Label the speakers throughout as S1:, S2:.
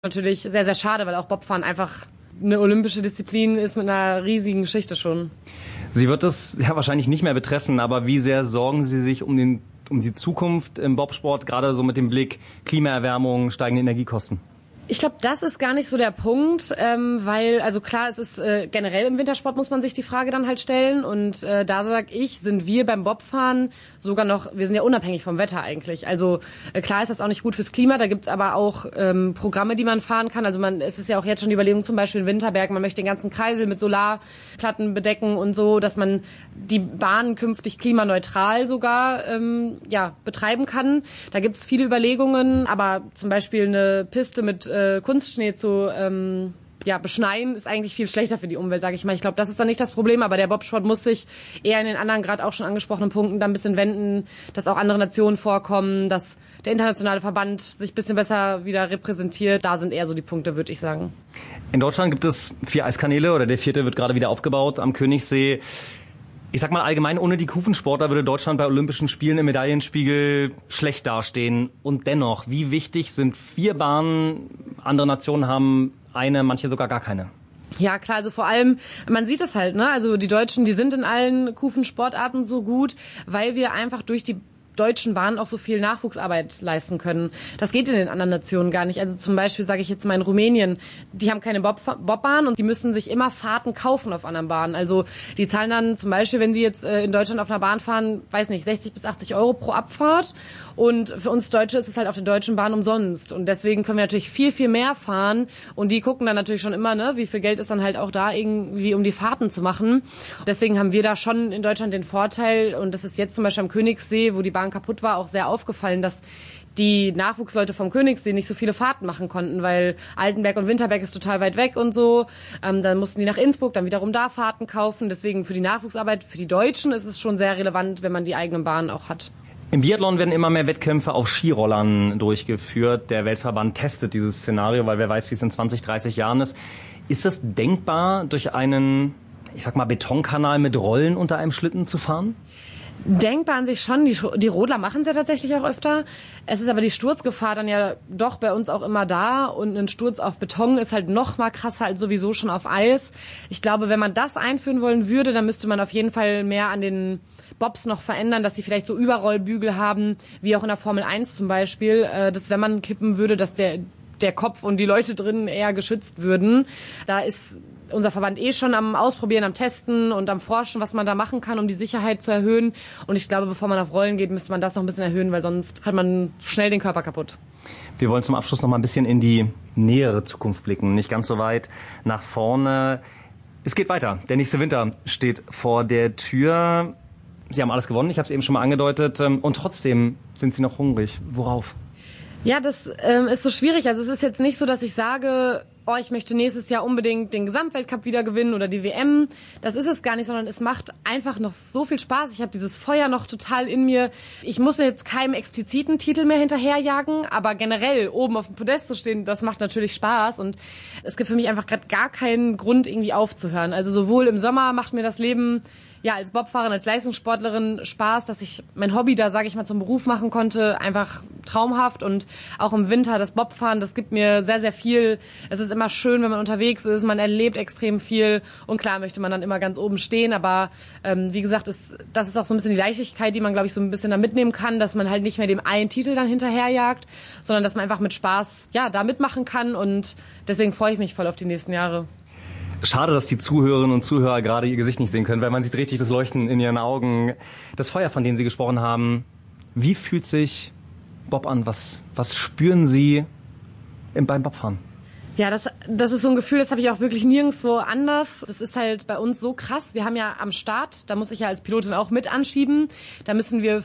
S1: Natürlich sehr, sehr schade, weil auch Bobfahren einfach eine olympische Disziplin ist mit einer riesigen Geschichte schon.
S2: Sie wird das ja wahrscheinlich nicht mehr betreffen, aber wie sehr sorgen Sie sich um die Zukunft im Bobsport, gerade so mit dem Blick Klimaerwärmung, steigende Energiekosten?
S1: Ich glaube, das ist gar nicht so der Punkt, weil, also klar, es ist generell im Wintersport muss man sich die Frage dann halt stellen und da sag ich, sind wir beim Bobfahren sogar noch, wir sind ja unabhängig vom Wetter eigentlich. Also klar ist das auch nicht gut fürs Klima, da gibt's aber auch Programme, die man fahren kann. Also es ist ja auch jetzt schon die Überlegung, zum Beispiel in Winterberg, man möchte den ganzen Kreisel mit Solarplatten bedecken und so, dass man die Bahnen künftig klimaneutral sogar betreiben kann. Da gibt's viele Überlegungen, aber zum Beispiel eine Piste mit Kunstschnee zu beschneien, ist eigentlich viel schlechter für die Umwelt, sage ich mal. Ich glaube, das ist dann nicht das Problem, aber der Bobsport muss sich eher in den anderen, gerade auch schon angesprochenen Punkten dann ein bisschen wenden, dass auch andere Nationen vorkommen, dass der internationale Verband sich ein bisschen besser wieder repräsentiert. Da sind eher so die Punkte, würde ich sagen.
S2: In Deutschland gibt es 4 Eiskanäle oder der 4. wird gerade wieder aufgebaut am Königssee. Ich sag mal allgemein, ohne die Kufensportler würde Deutschland bei Olympischen Spielen im Medaillenspiegel schlecht dastehen. Und dennoch, wie wichtig sind 4 Bahnen? Andere Nationen haben eine, manche sogar gar keine.
S1: Ja, klar, also vor allem, man sieht es halt, ne? Also die Deutschen, die sind in allen Kufensportarten so gut, weil wir einfach durch die deutschen Bahnen auch so viel Nachwuchsarbeit leisten können. Das geht in den anderen Nationen gar nicht. Also zum Beispiel sage ich jetzt mal in Rumänien, die haben keine Bobbahn und die müssen sich immer Fahrten kaufen auf anderen Bahnen. Also die zahlen dann zum Beispiel, wenn sie jetzt in Deutschland auf einer Bahn fahren, weiß nicht, 60 bis 80 Euro pro Abfahrt. Und für uns Deutsche ist es halt auf der deutschen Bahn umsonst. Und deswegen können wir natürlich viel, viel mehr fahren. Und die gucken dann natürlich schon immer, ne, wie viel Geld ist dann halt auch da irgendwie, um die Fahrten zu machen. Deswegen haben wir da schon in Deutschland den Vorteil. Und das ist jetzt zum Beispiel am Königssee, wo die Bahn kaputt war, auch sehr aufgefallen, dass die Nachwuchsleute vom Königssee nicht so viele Fahrten machen konnten, weil Altenberg und Winterberg ist total weit weg und so. Dann mussten die nach Innsbruck, dann wiederum da Fahrten kaufen. Deswegen für die Nachwuchsarbeit, für die Deutschen ist es schon sehr relevant, wenn man die eigenen Bahnen auch hat.
S2: Im Biathlon werden immer mehr Wettkämpfe auf Skirollern durchgeführt. Der Weltverband testet dieses Szenario, weil wer weiß, wie es in 20, 30 Jahren ist. Ist es denkbar, durch einen, ich sag mal, Betonkanal mit Rollen unter einem Schlitten zu fahren?
S1: Denkbar an sich schon. Die Rodler machen es ja tatsächlich auch öfter. Es ist aber die Sturzgefahr dann ja doch bei uns auch immer da. Und ein Sturz auf Beton ist halt noch mal krasser als sowieso schon auf Eis. Ich glaube, wenn man das einführen wollen würde, dann müsste man auf jeden Fall mehr an den Bobs noch verändern, dass sie vielleicht so Überrollbügel haben, wie auch in der Formel 1 zum Beispiel. Dass wenn man kippen würde, dass der Kopf und die Leute drin eher geschützt würden. Da ist unser Verband schon am Ausprobieren, am Testen und am Forschen, was man da machen kann, um die Sicherheit zu erhöhen. Und ich glaube, bevor man auf Rollen geht, müsste man das noch ein bisschen erhöhen, weil sonst hat man schnell den Körper kaputt.
S2: Wir wollen zum Abschluss noch mal ein bisschen in die nähere Zukunft blicken, nicht ganz so weit nach vorne. Es geht weiter. Der nächste Winter steht vor der Tür. Sie haben alles gewonnen, ich habe es eben schon mal angedeutet. Und trotzdem sind Sie noch hungrig. Worauf?
S1: Ja, das ist so schwierig. Also es ist jetzt nicht so, dass ich sage, ich möchte nächstes Jahr unbedingt den Gesamtweltcup wieder gewinnen oder die WM. Das ist es gar nicht, sondern es macht einfach noch so viel Spaß. Ich habe dieses Feuer noch total in mir. Ich muss jetzt keinem expliziten Titel mehr hinterherjagen, aber generell oben auf dem Podest zu stehen, das macht natürlich Spaß. Und es gibt für mich einfach gerade gar keinen Grund, irgendwie aufzuhören. Also sowohl im Sommer macht mir das Leben als Bobfahrerin, als Leistungssportlerin Spaß, dass ich mein Hobby da, sage ich mal, zum Beruf machen konnte, einfach traumhaft. Und auch im Winter das Bobfahren, das gibt mir sehr, sehr viel. Es ist immer schön, wenn man unterwegs ist, man erlebt extrem viel. Und klar möchte man dann immer ganz oben stehen, aber wie gesagt, das ist auch so ein bisschen die Leichtigkeit, die man, glaube ich, so ein bisschen da mitnehmen kann, dass man halt nicht mehr dem einen Titel dann hinterherjagt, sondern dass man einfach mit Spaß da mitmachen kann. Und deswegen freue ich mich voll auf die nächsten Jahre.
S2: Schade, dass die Zuhörerinnen und Zuhörer gerade ihr Gesicht nicht sehen können, weil man sieht richtig das Leuchten in ihren Augen. Das Feuer, von dem Sie gesprochen haben, wie fühlt sich Bob an? Was spüren Sie beim Bobfahren?
S1: Ja, das ist so ein Gefühl, das habe ich auch wirklich nirgendwo anders. Das ist halt bei uns so krass. Wir haben ja am Start, da muss ich ja als Pilotin auch mit anschieben, da müssen wir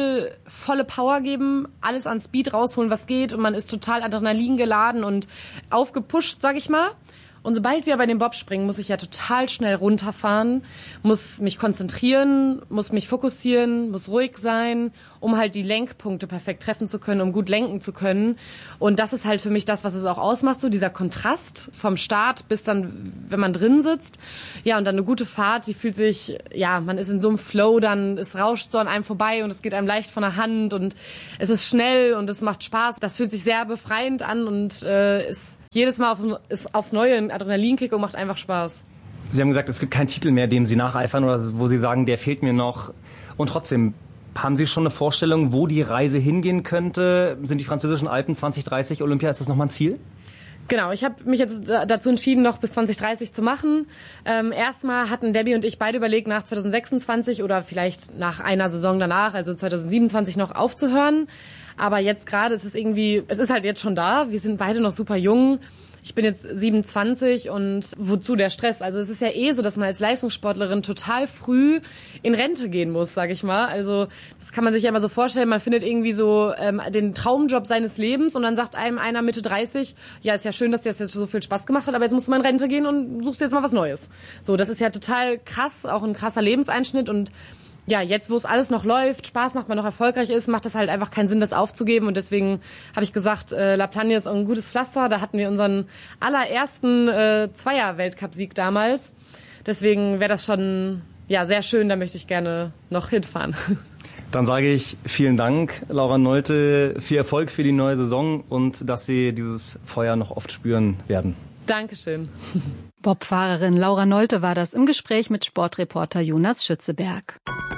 S1: volle Power geben, alles an Speed rausholen, was geht. Und man ist total Adrenalin geladen und aufgepusht, sag ich mal. Und sobald wir bei dem Bob springen, muss ich ja total schnell runterfahren, muss mich konzentrieren, muss mich fokussieren, muss ruhig sein, um halt die Lenkpunkte perfekt treffen zu können, um gut lenken zu können. Und das ist halt für mich das, was es auch ausmacht, so dieser Kontrast vom Start bis dann, wenn man drin sitzt. Ja, und dann eine gute Fahrt, die fühlt sich, man ist in so einem Flow, dann es rauscht so an einem vorbei und es geht einem leicht von der Hand und es ist schnell und es macht Spaß. Das fühlt sich sehr befreiend an und ist jedes Mal ist aufs Neue ein Adrenalinkick und macht einfach Spaß.
S2: Sie haben gesagt, es gibt keinen Titel mehr, dem Sie nacheifern oder wo Sie sagen, der fehlt mir noch. Und trotzdem, haben Sie schon eine Vorstellung, wo die Reise hingehen könnte? Sind die französischen Alpen 2030 Olympia, ist das nochmal ein Ziel?
S1: Genau, ich habe mich jetzt dazu entschieden, noch bis 2030 zu machen. Erstmal hatten Debbie und ich beide überlegt, nach 2026 oder vielleicht nach einer Saison danach, also 2027 noch aufzuhören. Aber jetzt gerade ist es ist halt jetzt schon da. Wir sind beide noch super jung. Ich bin jetzt 27 und wozu der Stress? Also es ist ja so, dass man als Leistungssportlerin total früh in Rente gehen muss, sag ich mal. Also das kann man sich ja immer so vorstellen, man findet irgendwie so den Traumjob seines Lebens und dann sagt einem einer Mitte 30, ja, ist ja schön, dass dir das jetzt so viel Spaß gemacht hat, aber jetzt musst du mal in Rente gehen und suchst jetzt mal was Neues. So, das ist ja total krass, auch ein krasser Lebenseinschnitt und ja, jetzt, wo es alles noch läuft, Spaß macht, man noch erfolgreich ist, macht das halt einfach keinen Sinn, das aufzugeben. Und deswegen habe ich gesagt, La Plagne ist ein gutes Pflaster. Da hatten wir unseren allerersten Zweier-Weltcup-Sieg damals. Deswegen wäre das schon sehr schön, da möchte ich gerne noch hinfahren.
S2: Dann sage ich vielen Dank, Laura Nolte, viel Erfolg für die neue Saison und dass Sie dieses Feuer noch oft spüren werden.
S1: Dankeschön.
S3: Bobfahrerin Laura Nolte war das im Gespräch mit Sportreporter Jonas Schützeberg.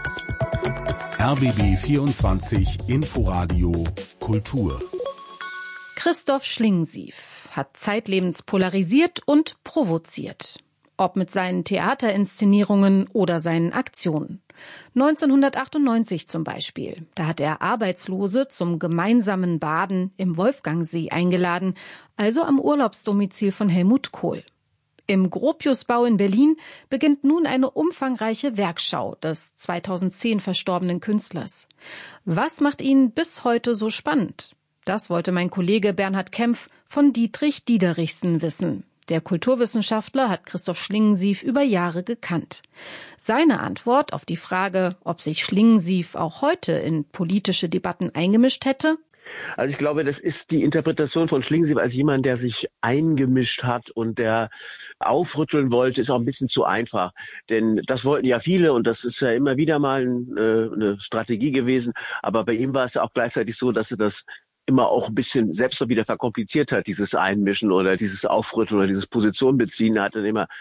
S4: RBB 24 Inforadio Kultur.
S3: Christoph Schlingensief hat zeitlebens polarisiert und provoziert. Ob mit seinen Theaterinszenierungen oder seinen Aktionen. 1998 zum Beispiel. Da hat er Arbeitslose zum gemeinsamen Baden im Wolfgangsee eingeladen, also am Urlaubsdomizil von Helmut Kohl. Im Gropiusbau in Berlin beginnt nun eine umfangreiche Werkschau des 2010 verstorbenen Künstlers. Was macht ihn bis heute so spannend? Das wollte mein Kollege Bernhard Kempf von Dietrich Diederichsen wissen. Der Kulturwissenschaftler hat Christoph Schlingensief über Jahre gekannt. Seine Antwort auf die Frage, ob sich Schlingensief auch heute in politische Debatten eingemischt hätte:
S5: Also ich glaube, das ist die Interpretation von Schlingensief als jemand, der sich eingemischt hat und der aufrütteln wollte, ist auch ein bisschen zu einfach. Denn das wollten ja viele und das ist ja immer wieder mal eine Strategie gewesen. Aber bei ihm war es ja auch gleichzeitig so, dass er das immer auch ein bisschen selbst wieder verkompliziert hat, dieses Einmischen oder dieses Aufrütteln oder dieses Position beziehen. Er hat dann immer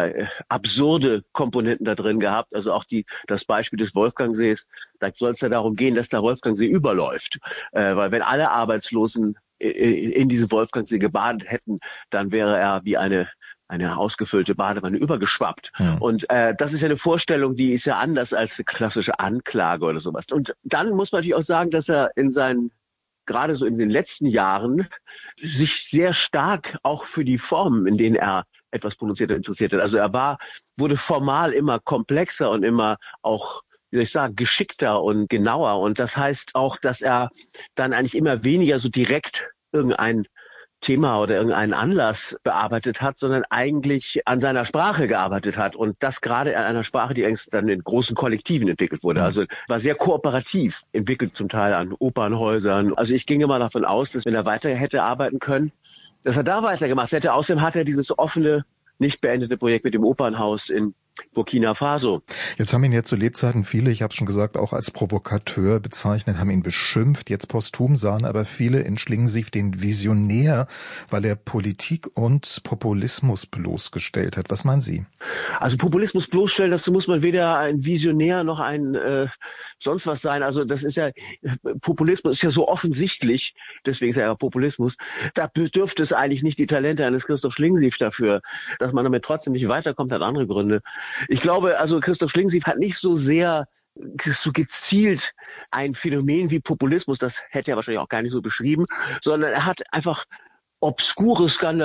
S5: absurde Komponenten da drin gehabt. Also auch das Beispiel des Wolfgangsees, da soll es ja darum gehen, dass der Wolfgangsee überläuft. Weil wenn alle Arbeitslosen in diesem Wolfgangsee gebadet hätten, dann wäre er wie eine ausgefüllte Badewanne übergeschwappt. Ja. Und das ist ja eine Vorstellung, die ist ja anders als eine klassische Anklage oder sowas. Und dann muss man natürlich auch sagen, dass er gerade so in den letzten Jahren sich sehr stark auch für die Formen, in denen er etwas produziert hat, interessiert hat. Also er wurde formal immer komplexer und immer auch, geschickter und genauer. Und das heißt auch, dass er dann eigentlich immer weniger so direkt irgendein Thema oder irgendeinen Anlass bearbeitet hat, sondern eigentlich an seiner Sprache gearbeitet hat und das gerade an einer Sprache, die dann in großen Kollektiven entwickelt wurde. Also war sehr kooperativ entwickelt, zum Teil an Opernhäusern. Also ich ginge mal davon aus, dass wenn er weiter hätte arbeiten können, dass er da weitergemacht hätte. Außerdem hat er dieses offene, nicht beendete Projekt mit dem Opernhaus in Burkina Faso.
S6: Jetzt haben ihn zu Lebzeiten viele, ich habe es schon gesagt, auch als Provokateur bezeichnet, haben ihn beschimpft. Jetzt posthum sahen aber viele in Schlingensief den Visionär, weil er Politik und Populismus bloßgestellt hat. Was meinen Sie?
S5: Also Populismus bloßstellen, dazu muss man weder ein Visionär noch ein sonst was sein. Also das ist ja, Populismus ist ja so offensichtlich, deswegen ist er ja Populismus. Da bedürfte es eigentlich nicht die Talente eines Christoph Schlingensief dafür. Dass man damit trotzdem nicht weiterkommt, hat andere Gründe. Ich glaube, also Christoph Schlingensief hat nicht so gezielt ein Phänomen wie Populismus, das hätte er wahrscheinlich auch gar nicht so beschrieben, sondern er hat einfach obskure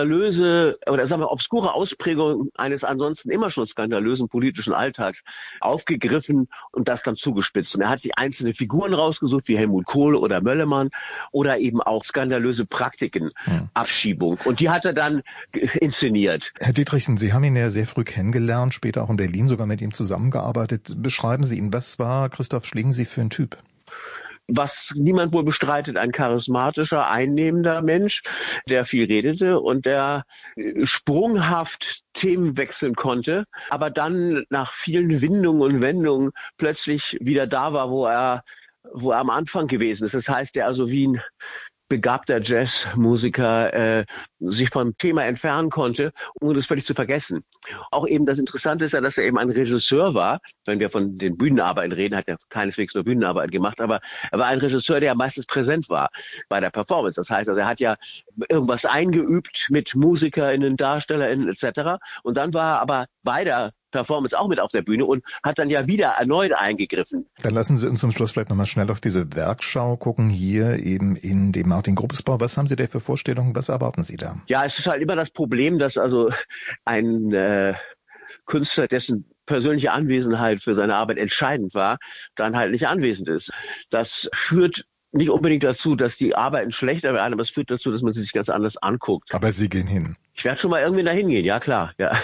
S5: Ausprägungen eines ansonsten immer schon skandalösen politischen Alltags aufgegriffen und das dann zugespitzt. Und er hat sich einzelne Figuren rausgesucht, wie Helmut Kohl oder Möllermann, oder eben auch skandalöse Praktiken, Abschiebung. Und die hat er dann inszeniert.
S6: Herr Dietrichsen, Sie haben ihn ja sehr früh kennengelernt, später auch in Berlin sogar mit ihm zusammengearbeitet. Beschreiben Sie ihn, was war Christoph Schlingensief für ein Typ?
S5: Was niemand wohl bestreitet, ein charismatischer, einnehmender Mensch, der viel redete und der sprunghaft Themen wechseln konnte, aber dann nach vielen Windungen und Wendungen plötzlich wieder da war, wo er am Anfang gewesen ist. Das heißt, er also wie ein begabter Jazzmusiker sich vom Thema entfernen konnte, ohne das völlig zu vergessen. Auch eben das Interessante ist ja, dass er eben ein Regisseur war. Wenn wir von den Bühnenarbeiten reden, hat er keineswegs nur Bühnenarbeit gemacht, aber er war ein Regisseur, der meistens präsent war bei der Performance. Das heißt, also er hat ja irgendwas eingeübt mit MusikerInnen, DarstellerInnen etc. Und dann war er aber bei der Performance auch mit auf der Bühne und hat dann ja wieder erneut eingegriffen.
S6: Dann lassen Sie uns zum Schluss vielleicht nochmal schnell auf diese Werkschau gucken, hier eben in dem Martin-Gruppes-Bau. Was haben Sie da für Vorstellungen? Was erwarten Sie da?
S5: Ja, es ist halt immer das Problem, dass also ein Künstler, dessen persönliche Anwesenheit für seine Arbeit entscheidend war, dann halt nicht anwesend ist. Das führt nicht unbedingt dazu, dass die Arbeiten schlechter werden, aber es führt dazu, dass man sie sich ganz anders anguckt.
S6: Aber Sie gehen hin.
S5: Ich werde schon mal irgendwie dahin gehen, ja klar. Ja.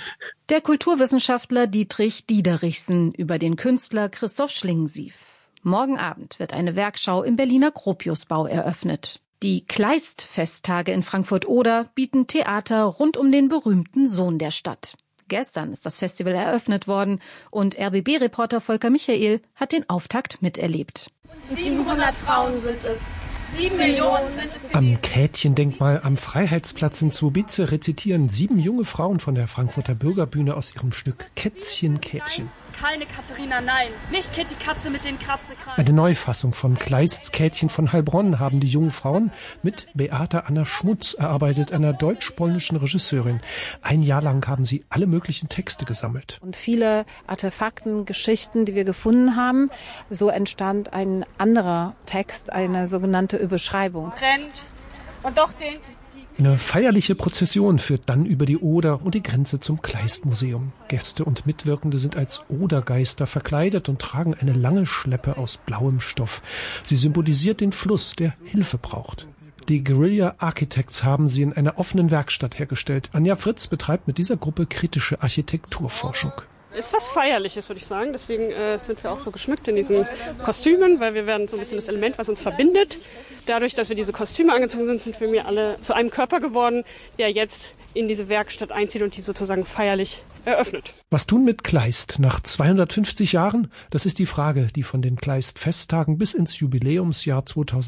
S3: Der Kulturwissenschaftler Dietrich Diederichsen über den Künstler Christoph Schlingensief. Morgen Abend wird eine Werkschau im Berliner Gropiusbau eröffnet. Die Kleist-Festtage in Frankfurt-Oder bieten Theater rund um den berühmten Sohn der Stadt. Gestern ist das Festival eröffnet worden und RBB-Reporter Volker Michael hat den Auftakt miterlebt.
S7: 700 Frauen sind es. 7 Millionen sind es.
S8: Am Käthchendenkmal am Freiheitsplatz in Zwobice rezitieren 7 junge Frauen von der Frankfurter Bürgerbühne aus ihrem Stück Kätzchen, Kätzchen.
S7: Keine Katharina, nein. Nicht Kitty Katze mit den Kratzekrallen.
S8: Eine Neufassung von Kleists Käthchen von Heilbronn haben die jungen Frauen mit Beata Anna Schmutz erarbeitet, einer deutsch-polnischen Regisseurin. Ein Jahr lang haben sie alle möglichen Texte gesammelt.
S9: Und viele Artefakten, Geschichten, die wir gefunden haben. So entstand ein anderer Text, eine sogenannte Überschreibung.
S7: Rennt und doch den...
S8: Eine feierliche Prozession führt dann über die Oder und die Grenze zum Kleist-Museum. Gäste und Mitwirkende sind als Odergeister verkleidet und tragen eine lange Schleppe aus blauem Stoff. Sie symbolisiert den Fluss, der Hilfe braucht. Die Guerilla Architects haben sie in einer offenen Werkstatt hergestellt. Anja Fritz betreibt mit dieser Gruppe kritische Architekturforschung.
S10: Ist was Feierliches, würde ich sagen. Deswegen sind wir auch so geschmückt in diesen Kostümen, weil wir werden so ein bisschen das Element, was uns verbindet. Dadurch, dass wir diese Kostüme angezogen sind, sind wir mir alle zu einem Körper geworden, der jetzt in diese Werkstatt einzieht und die sozusagen feierlich eröffnet.
S8: Was tun mit Kleist nach 250 Jahren? Das ist die Frage, die von den Kleist-Festtagen bis ins Jubiläumsjahr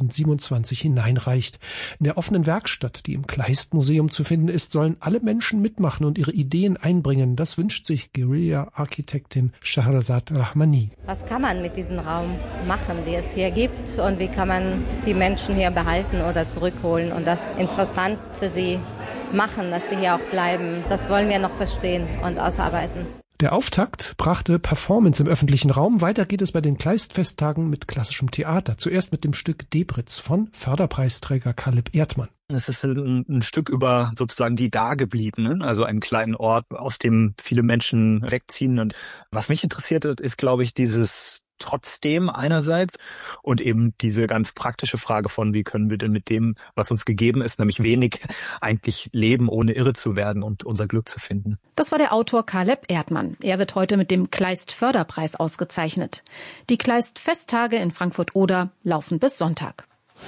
S8: 2027 hineinreicht. In der offenen Werkstatt, die im Kleist-Museum zu finden ist, sollen alle Menschen mitmachen und ihre Ideen einbringen. Das wünscht sich Guerilla-Architektin Shahrazad Rahmani.
S11: Was kann man mit diesem Raum machen, den es hier gibt, und wie kann man die Menschen hier behalten oder zurückholen und das interessant für sie machen, dass sie hier auch bleiben. Das wollen wir noch verstehen und ausarbeiten.
S8: Der Auftakt brachte Performance im öffentlichen Raum. Weiter geht es bei den Kleist-Festtagen mit klassischem Theater. Zuerst mit dem Stück Debritz von Förderpreisträger Kaleb Erdmann.
S12: Es ist ein Stück über sozusagen die Dagebliebenen, also einen kleinen Ort, aus dem viele Menschen wegziehen. Und was mich interessiert hat, ist, glaube ich, dieses Trotzdem einerseits und eben diese ganz praktische Frage von, wie können wir denn mit dem, was uns gegeben ist, nämlich wenig, eigentlich leben, ohne irre zu werden und unser Glück zu finden.
S3: Das war der Autor Kaleb Erdmann. Er wird heute mit dem Kleist-Förderpreis ausgezeichnet. Die Kleist-Festtage in Frankfurt-Oder laufen bis Sonntag.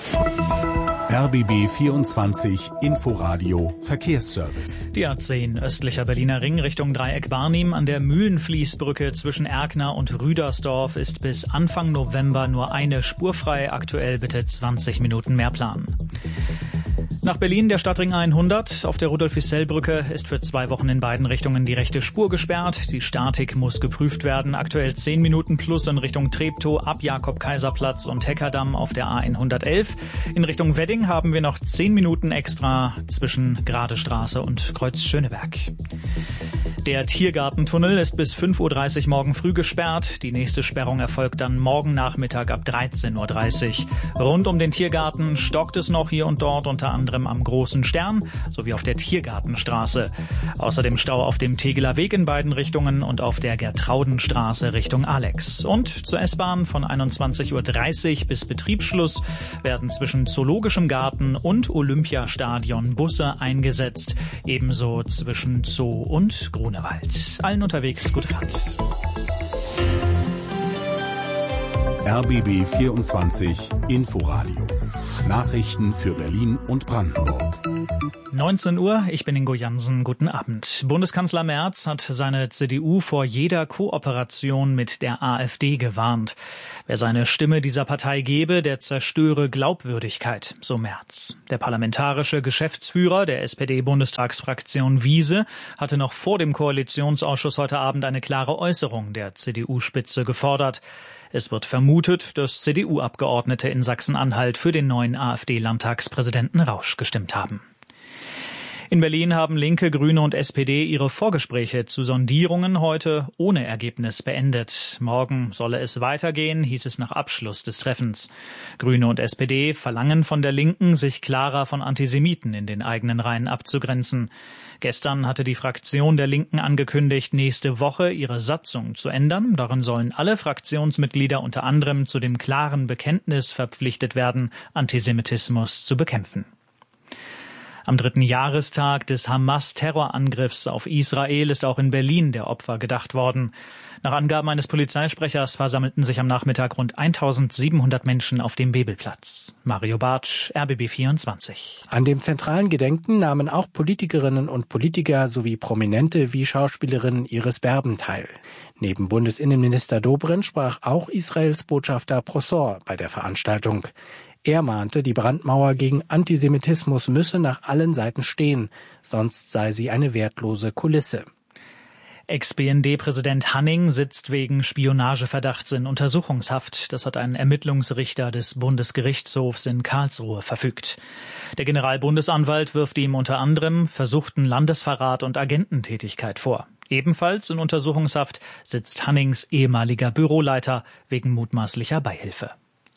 S4: RBB 24 Inforadio Verkehrsservice.
S13: Die A10 östlicher Berliner Ring Richtung Dreieck Barnim an der Mühlenfließbrücke zwischen Erkner und Rüdersdorf ist bis Anfang November nur eine Spur frei. Aktuell bitte 20 Minuten mehr planen. Nach Berlin der Stadtring 100. Auf der Rudolf-Wissell-Brücke ist für 2 Wochen in beiden Richtungen die rechte Spur gesperrt. Die Statik muss geprüft werden. Aktuell 10 Minuten plus in Richtung Treptow ab Jakob-Kaiser-Platz und Heckerdamm auf der A111. In Richtung Wedding haben wir noch 10 Minuten extra zwischen Gradestraße und Kreuz Schöneberg. Der Tiergartentunnel ist bis 5.30 Uhr morgen früh gesperrt. Die nächste Sperrung erfolgt dann morgen Nachmittag ab 13.30 Uhr. Rund um den Tiergarten stockt es noch hier und dort, unter anderem am Großen Stern sowie auf der Tiergartenstraße. Außerdem Stau auf dem Tegeler Weg in beiden Richtungen und auf der Gertraudenstraße Richtung Alex. Und zur S-Bahn von 21.30 Uhr bis Betriebsschluss werden zwischen Zoologischem Garten und Olympiastadion Busse eingesetzt. Ebenso zwischen Zoo und Grunewald. Allen unterwegs gute Fahrt.
S4: RBB 24 Inforadio. Nachrichten für Berlin und Brandenburg.
S13: 19 Uhr, ich bin Ingo Jansen, guten Abend. Bundeskanzler Merz hat seine CDU vor jeder Kooperation mit der AfD gewarnt. Wer seine Stimme dieser Partei gebe, der zerstöre Glaubwürdigkeit, so Merz. Der parlamentarische Geschäftsführer der SPD-Bundestagsfraktion Wiese hatte noch vor dem Koalitionsausschuss heute Abend eine klare Äußerung der CDU-Spitze gefordert. Es wird vermutet, dass CDU-Abgeordnete in Sachsen-Anhalt für den neuen AfD-Landtagspräsidenten Rausch gestimmt haben. In Berlin haben Linke, Grüne und SPD ihre Vorgespräche zu Sondierungen heute ohne Ergebnis beendet. Morgen solle es weitergehen, hieß es nach Abschluss des Treffens. Grüne und SPD verlangen von der Linken, sich klarer von Antisemiten in den eigenen Reihen abzugrenzen. Gestern hatte die Fraktion der Linken angekündigt, nächste Woche ihre Satzung zu ändern. Darin sollen alle Fraktionsmitglieder unter anderem zu dem klaren Bekenntnis verpflichtet werden, Antisemitismus zu bekämpfen. Am 3. Jahrestag des Hamas-Terrorangriffs auf Israel ist auch in Berlin der Opfer gedacht worden. Nach Angaben eines Polizeisprechers versammelten sich am Nachmittag rund 1700 Menschen auf dem Bebelplatz. Mario Bartsch, RBB 24.
S14: An dem zentralen Gedenken nahmen auch Politikerinnen und Politiker sowie Prominente wie Schauspielerin Iris Berben teil. Neben Bundesinnenminister Dobrindt sprach auch Israels Botschafter Prosor bei der Veranstaltung. Er mahnte, die Brandmauer gegen Antisemitismus müsse nach allen Seiten stehen, sonst sei sie eine wertlose Kulisse.
S13: Ex-BND-Präsident Hanning sitzt wegen Spionageverdachts in Untersuchungshaft. Das hat ein Ermittlungsrichter des Bundesgerichtshofs in Karlsruhe verfügt. Der Generalbundesanwalt wirft ihm unter anderem versuchten Landesverrat und Agententätigkeit vor. Ebenfalls in Untersuchungshaft sitzt Hannings ehemaliger Büroleiter wegen mutmaßlicher Beihilfe.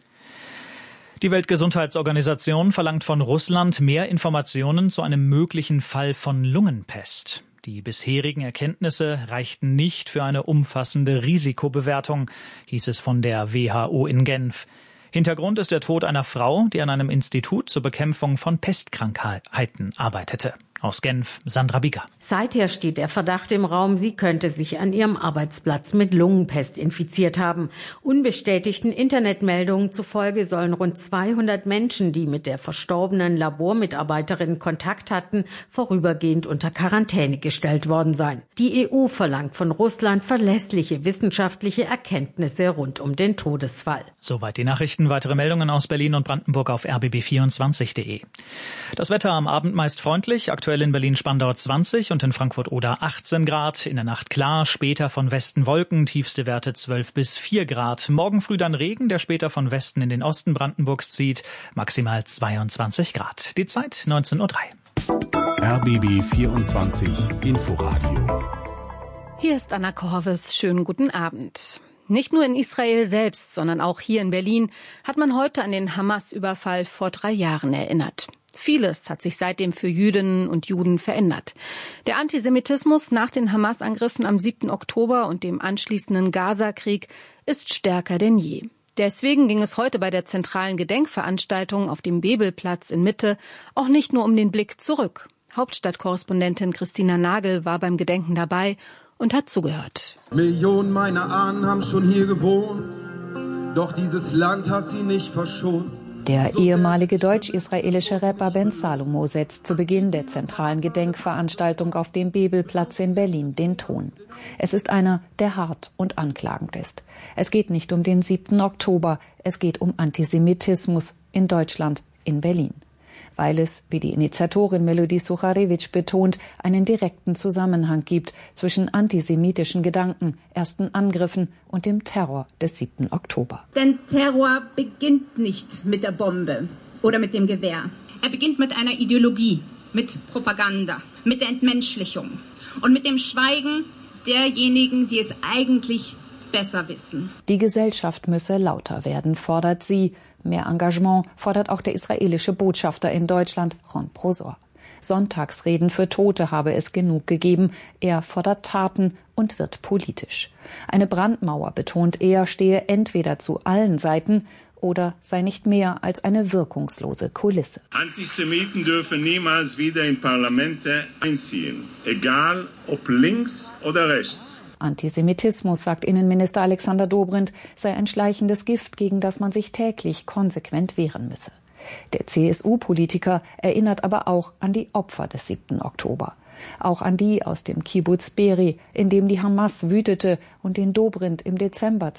S13: Die Weltgesundheitsorganisation verlangt von Russland mehr Informationen zu einem möglichen Fall von Lungenpest. Die bisherigen Erkenntnisse reichten nicht für eine umfassende Risikobewertung, hieß es von der WHO in Genf. Hintergrund ist der Tod einer Frau, die an einem Institut zur Bekämpfung von Pestkrankheiten arbeitete. Aus Genf, Sandra Bigger.
S15: Seither steht der Verdacht im Raum, sie könnte sich an ihrem Arbeitsplatz mit Lungenpest infiziert haben. Unbestätigten Internetmeldungen zufolge sollen rund 200 Menschen, die mit der verstorbenen Labormitarbeiterin Kontakt hatten, vorübergehend unter Quarantäne gestellt worden sein. Die EU verlangt von Russland verlässliche wissenschaftliche Erkenntnisse rund um den Todesfall.
S13: Soweit die Nachrichten. Weitere Meldungen aus Berlin und Brandenburg auf rbb24.de. Das Wetter am Abend meist freundlich. Aktuell in Berlin-Spandau 20 und in Frankfurt-Oder 18 Grad. In der Nacht klar, später von Westen Wolken, tiefste Werte 12 bis 4 Grad. Morgen früh dann Regen, der später von Westen in den Osten Brandenburgs zieht. Maximal 22 Grad. Die Zeit 19:03 Uhr.
S4: RBB 24 Inforadio.
S3: Hier ist Anna Korves. Schönen guten Abend. Nicht nur in Israel selbst, sondern auch hier in Berlin hat man heute an den Hamas-Überfall vor 3 Jahren erinnert. Vieles hat sich seitdem für Jüdinnen und Juden verändert. Der Antisemitismus nach den Hamas-Angriffen am 7. Oktober und dem anschließenden Gaza-Krieg ist stärker denn je. Deswegen ging es heute bei der zentralen Gedenkveranstaltung auf dem Bebelplatz in Mitte auch nicht nur um den Blick zurück. Hauptstadtkorrespondentin Christina Nagel war beim Gedenken dabei und hat zugehört.
S16: Millionen meiner Ahnen haben schon hier gewohnt, doch dieses Land hat sie nicht verschont.
S17: Der ehemalige deutsch-israelische Rapper Ben Salomo setzt zu Beginn der zentralen Gedenkveranstaltung auf dem Bebelplatz in Berlin den Ton. Es ist einer, der hart und anklagend ist. Es geht nicht um den 7. Oktober, es geht um Antisemitismus in Deutschland, in Berlin. Weil es, wie die Initiatorin Melody Sucharewitsch betont, einen direkten Zusammenhang gibt zwischen antisemitischen Gedanken, ersten Angriffen und dem Terror des 7. Oktober.
S18: Denn Terror beginnt nicht mit der Bombe oder mit dem Gewehr. Er beginnt mit einer Ideologie, mit Propaganda, mit der Entmenschlichung und mit dem Schweigen derjenigen, die es eigentlich besser wissen.
S17: Die Gesellschaft müsse lauter werden, fordert sie. Mehr Engagement fordert auch der israelische Botschafter in Deutschland, Ron Prosor. Sonntagsreden für Tote habe es genug gegeben. Er fordert Taten und wird politisch. Eine Brandmauer, betont er, stehe entweder zu allen Seiten oder sei nicht mehr als eine wirkungslose Kulisse.
S19: Antisemiten dürfen niemals wieder in Parlamente einziehen, egal ob links oder rechts.
S17: Antisemitismus, sagt Innenminister Alexander Dobrindt, sei ein schleichendes Gift, gegen das man sich täglich konsequent wehren müsse. Der CSU-Politiker erinnert aber auch an die Opfer des 7. Oktober. Auch an die aus dem Kibbuz Be'eri, in dem die Hamas wütete und den Dobrindt im Dezember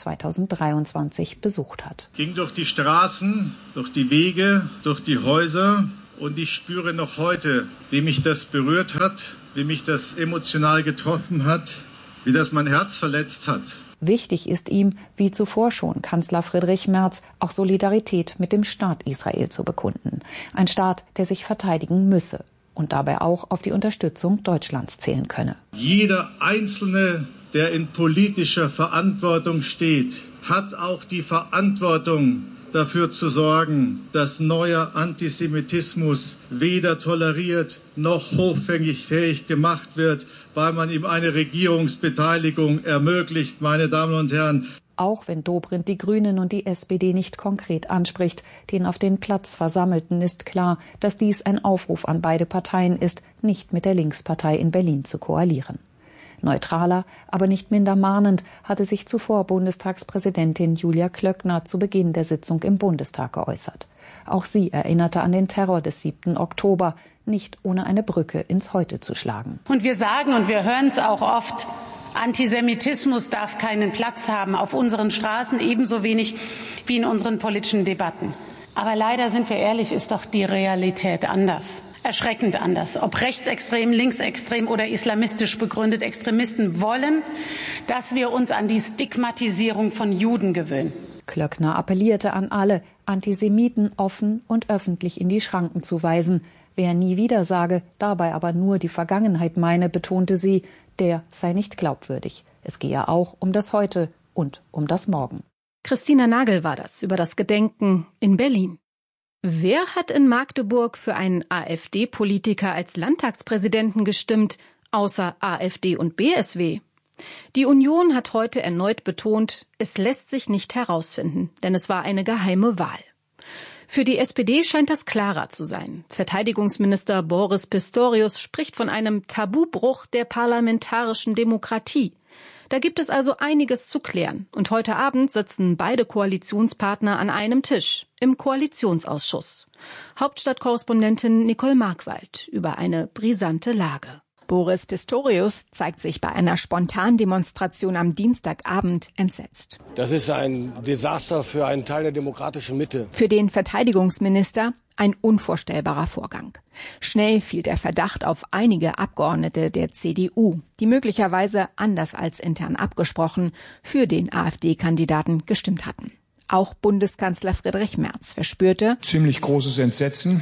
S17: 2023 besucht hat.
S20: Ich ging durch die Straßen, durch die Wege, durch die Häuser und ich spüre noch heute, wie mich das berührt hat, wie mich das emotional getroffen hat, wie das mein Herz verletzt hat.
S17: Wichtig ist ihm, wie zuvor schon Kanzler Friedrich Merz, auch Solidarität mit dem Staat Israel zu bekunden. Ein Staat, der sich verteidigen müsse und dabei auch auf die Unterstützung Deutschlands zählen könne.
S20: Jeder Einzelne, der in politischer Verantwortung steht, hat auch die Verantwortung, dafür zu sorgen, dass neuer Antisemitismus weder toleriert noch hoffähig gemacht wird, weil man ihm eine Regierungsbeteiligung ermöglicht, meine Damen und Herren.
S17: Auch wenn Dobrindt die Grünen und die SPD nicht konkret anspricht, den auf den Platz Versammelten ist klar, dass dies ein Aufruf an beide Parteien ist, nicht mit der Linkspartei in Berlin zu koalieren. Neutraler, aber nicht minder mahnend hatte sich zuvor Bundestagspräsidentin Julia Klöckner zu Beginn der Sitzung im Bundestag geäußert. Auch sie erinnerte an den Terror des 7. Oktober, nicht ohne eine Brücke ins Heute zu schlagen.
S21: Und wir sagen, und wir hören es auch oft, Antisemitismus darf keinen Platz haben auf unseren Straßen, ebenso wenig wie in unseren politischen Debatten. Aber leider, sind wir ehrlich, ist doch die Realität anders. Erschreckend anders. Ob rechtsextrem, linksextrem oder islamistisch begründet, Extremisten wollen, dass wir uns an die Stigmatisierung von Juden gewöhnen.
S17: Klöckner appellierte an alle, Antisemiten offen und öffentlich in die Schranken zu weisen. Wer nie wieder sage, dabei aber nur die Vergangenheit meine, betonte sie, der sei nicht glaubwürdig. Es gehe auch um das Heute und um das Morgen.
S3: Christina Nagel war das über das Gedenken in Berlin. Wer hat in Magdeburg für einen AfD-Politiker als Landtagspräsidenten gestimmt, außer AfD und BSW? Die Union hat heute erneut betont, es lässt sich nicht herausfinden, denn es war eine geheime Wahl. Für die SPD scheint das klarer zu sein. Verteidigungsminister Boris Pistorius spricht von einem Tabubruch der parlamentarischen Demokratie. Da gibt es also einiges zu klären. Und heute Abend sitzen beide Koalitionspartner an einem Tisch im Koalitionsausschuss. Hauptstadtkorrespondentin Nicole Markwald über eine brisante Lage.
S22: Boris Pistorius zeigt sich bei einer Spontandemonstration am Dienstagabend entsetzt.
S23: Das ist ein Desaster für einen Teil der demokratischen Mitte.
S22: Für den Verteidigungsminister ein unvorstellbarer Vorgang. Schnell fiel der Verdacht auf einige Abgeordnete der CDU, die möglicherweise, anders als intern abgesprochen, für den AfD-Kandidaten gestimmt hatten. Auch Bundeskanzler Friedrich Merz verspürte
S24: ziemlich großes Entsetzen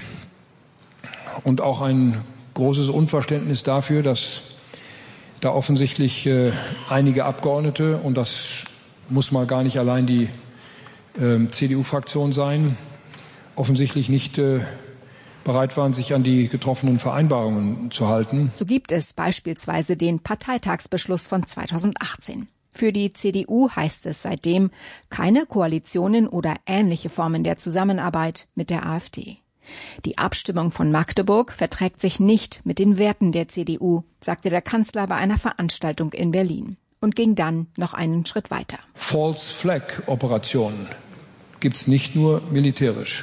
S24: und auch ein großes Unverständnis dafür, dass da offensichtlich einige Abgeordnete, und das muss mal gar nicht allein die CDU-Fraktion sein, offensichtlich nicht bereit waren, sich an die getroffenen Vereinbarungen zu halten.
S22: So gibt es beispielsweise den Parteitagsbeschluss von 2018. Für die CDU heißt es seitdem keine Koalitionen oder ähnliche Formen der Zusammenarbeit mit der AfD. Die Abstimmung von Magdeburg verträgt sich nicht mit den Werten der CDU, sagte der Kanzler bei einer Veranstaltung in Berlin und ging dann noch einen Schritt weiter.
S24: False Flag Operationen gibt's nicht nur militärisch,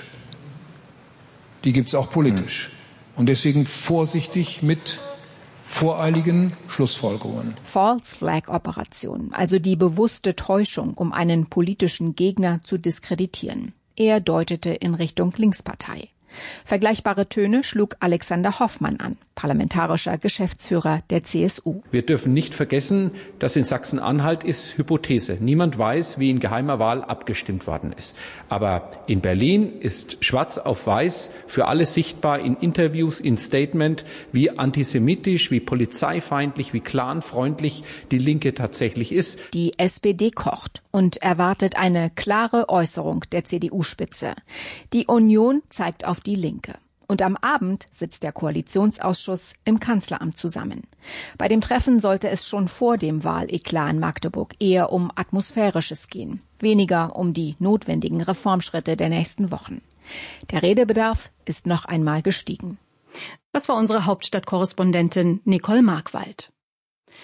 S24: die gibt's auch politisch. Und deswegen vorsichtig mit voreiligen Schlussfolgerungen.
S22: False Flag Operationen, also die bewusste Täuschung, um einen politischen Gegner zu diskreditieren. Er deutete in Richtung Linkspartei. Vergleichbare Töne schlug Alexander Hoffmann an, parlamentarischer Geschäftsführer der CSU.
S25: Wir dürfen nicht vergessen, dass in Sachsen-Anhalt ist Hypothese. Niemand weiß, wie in geheimer Wahl abgestimmt worden ist. Aber in Berlin ist schwarz auf weiß für alle sichtbar in Interviews, in Statement, wie antisemitisch, wie polizeifeindlich, wie clanfreundlich die Linke tatsächlich ist.
S22: Die SPD kocht und erwartet eine klare Äußerung der CDU-Spitze. Die Union zeigt auf die Linke. Und am Abend sitzt der Koalitionsausschuss im Kanzleramt zusammen. Bei dem Treffen sollte es schon vor dem Wahleklat in Magdeburg eher um Atmosphärisches gehen, weniger um die notwendigen Reformschritte der nächsten Wochen. Der Redebedarf ist noch einmal gestiegen.
S3: Das war unsere Hauptstadtkorrespondentin Nicole Markwald.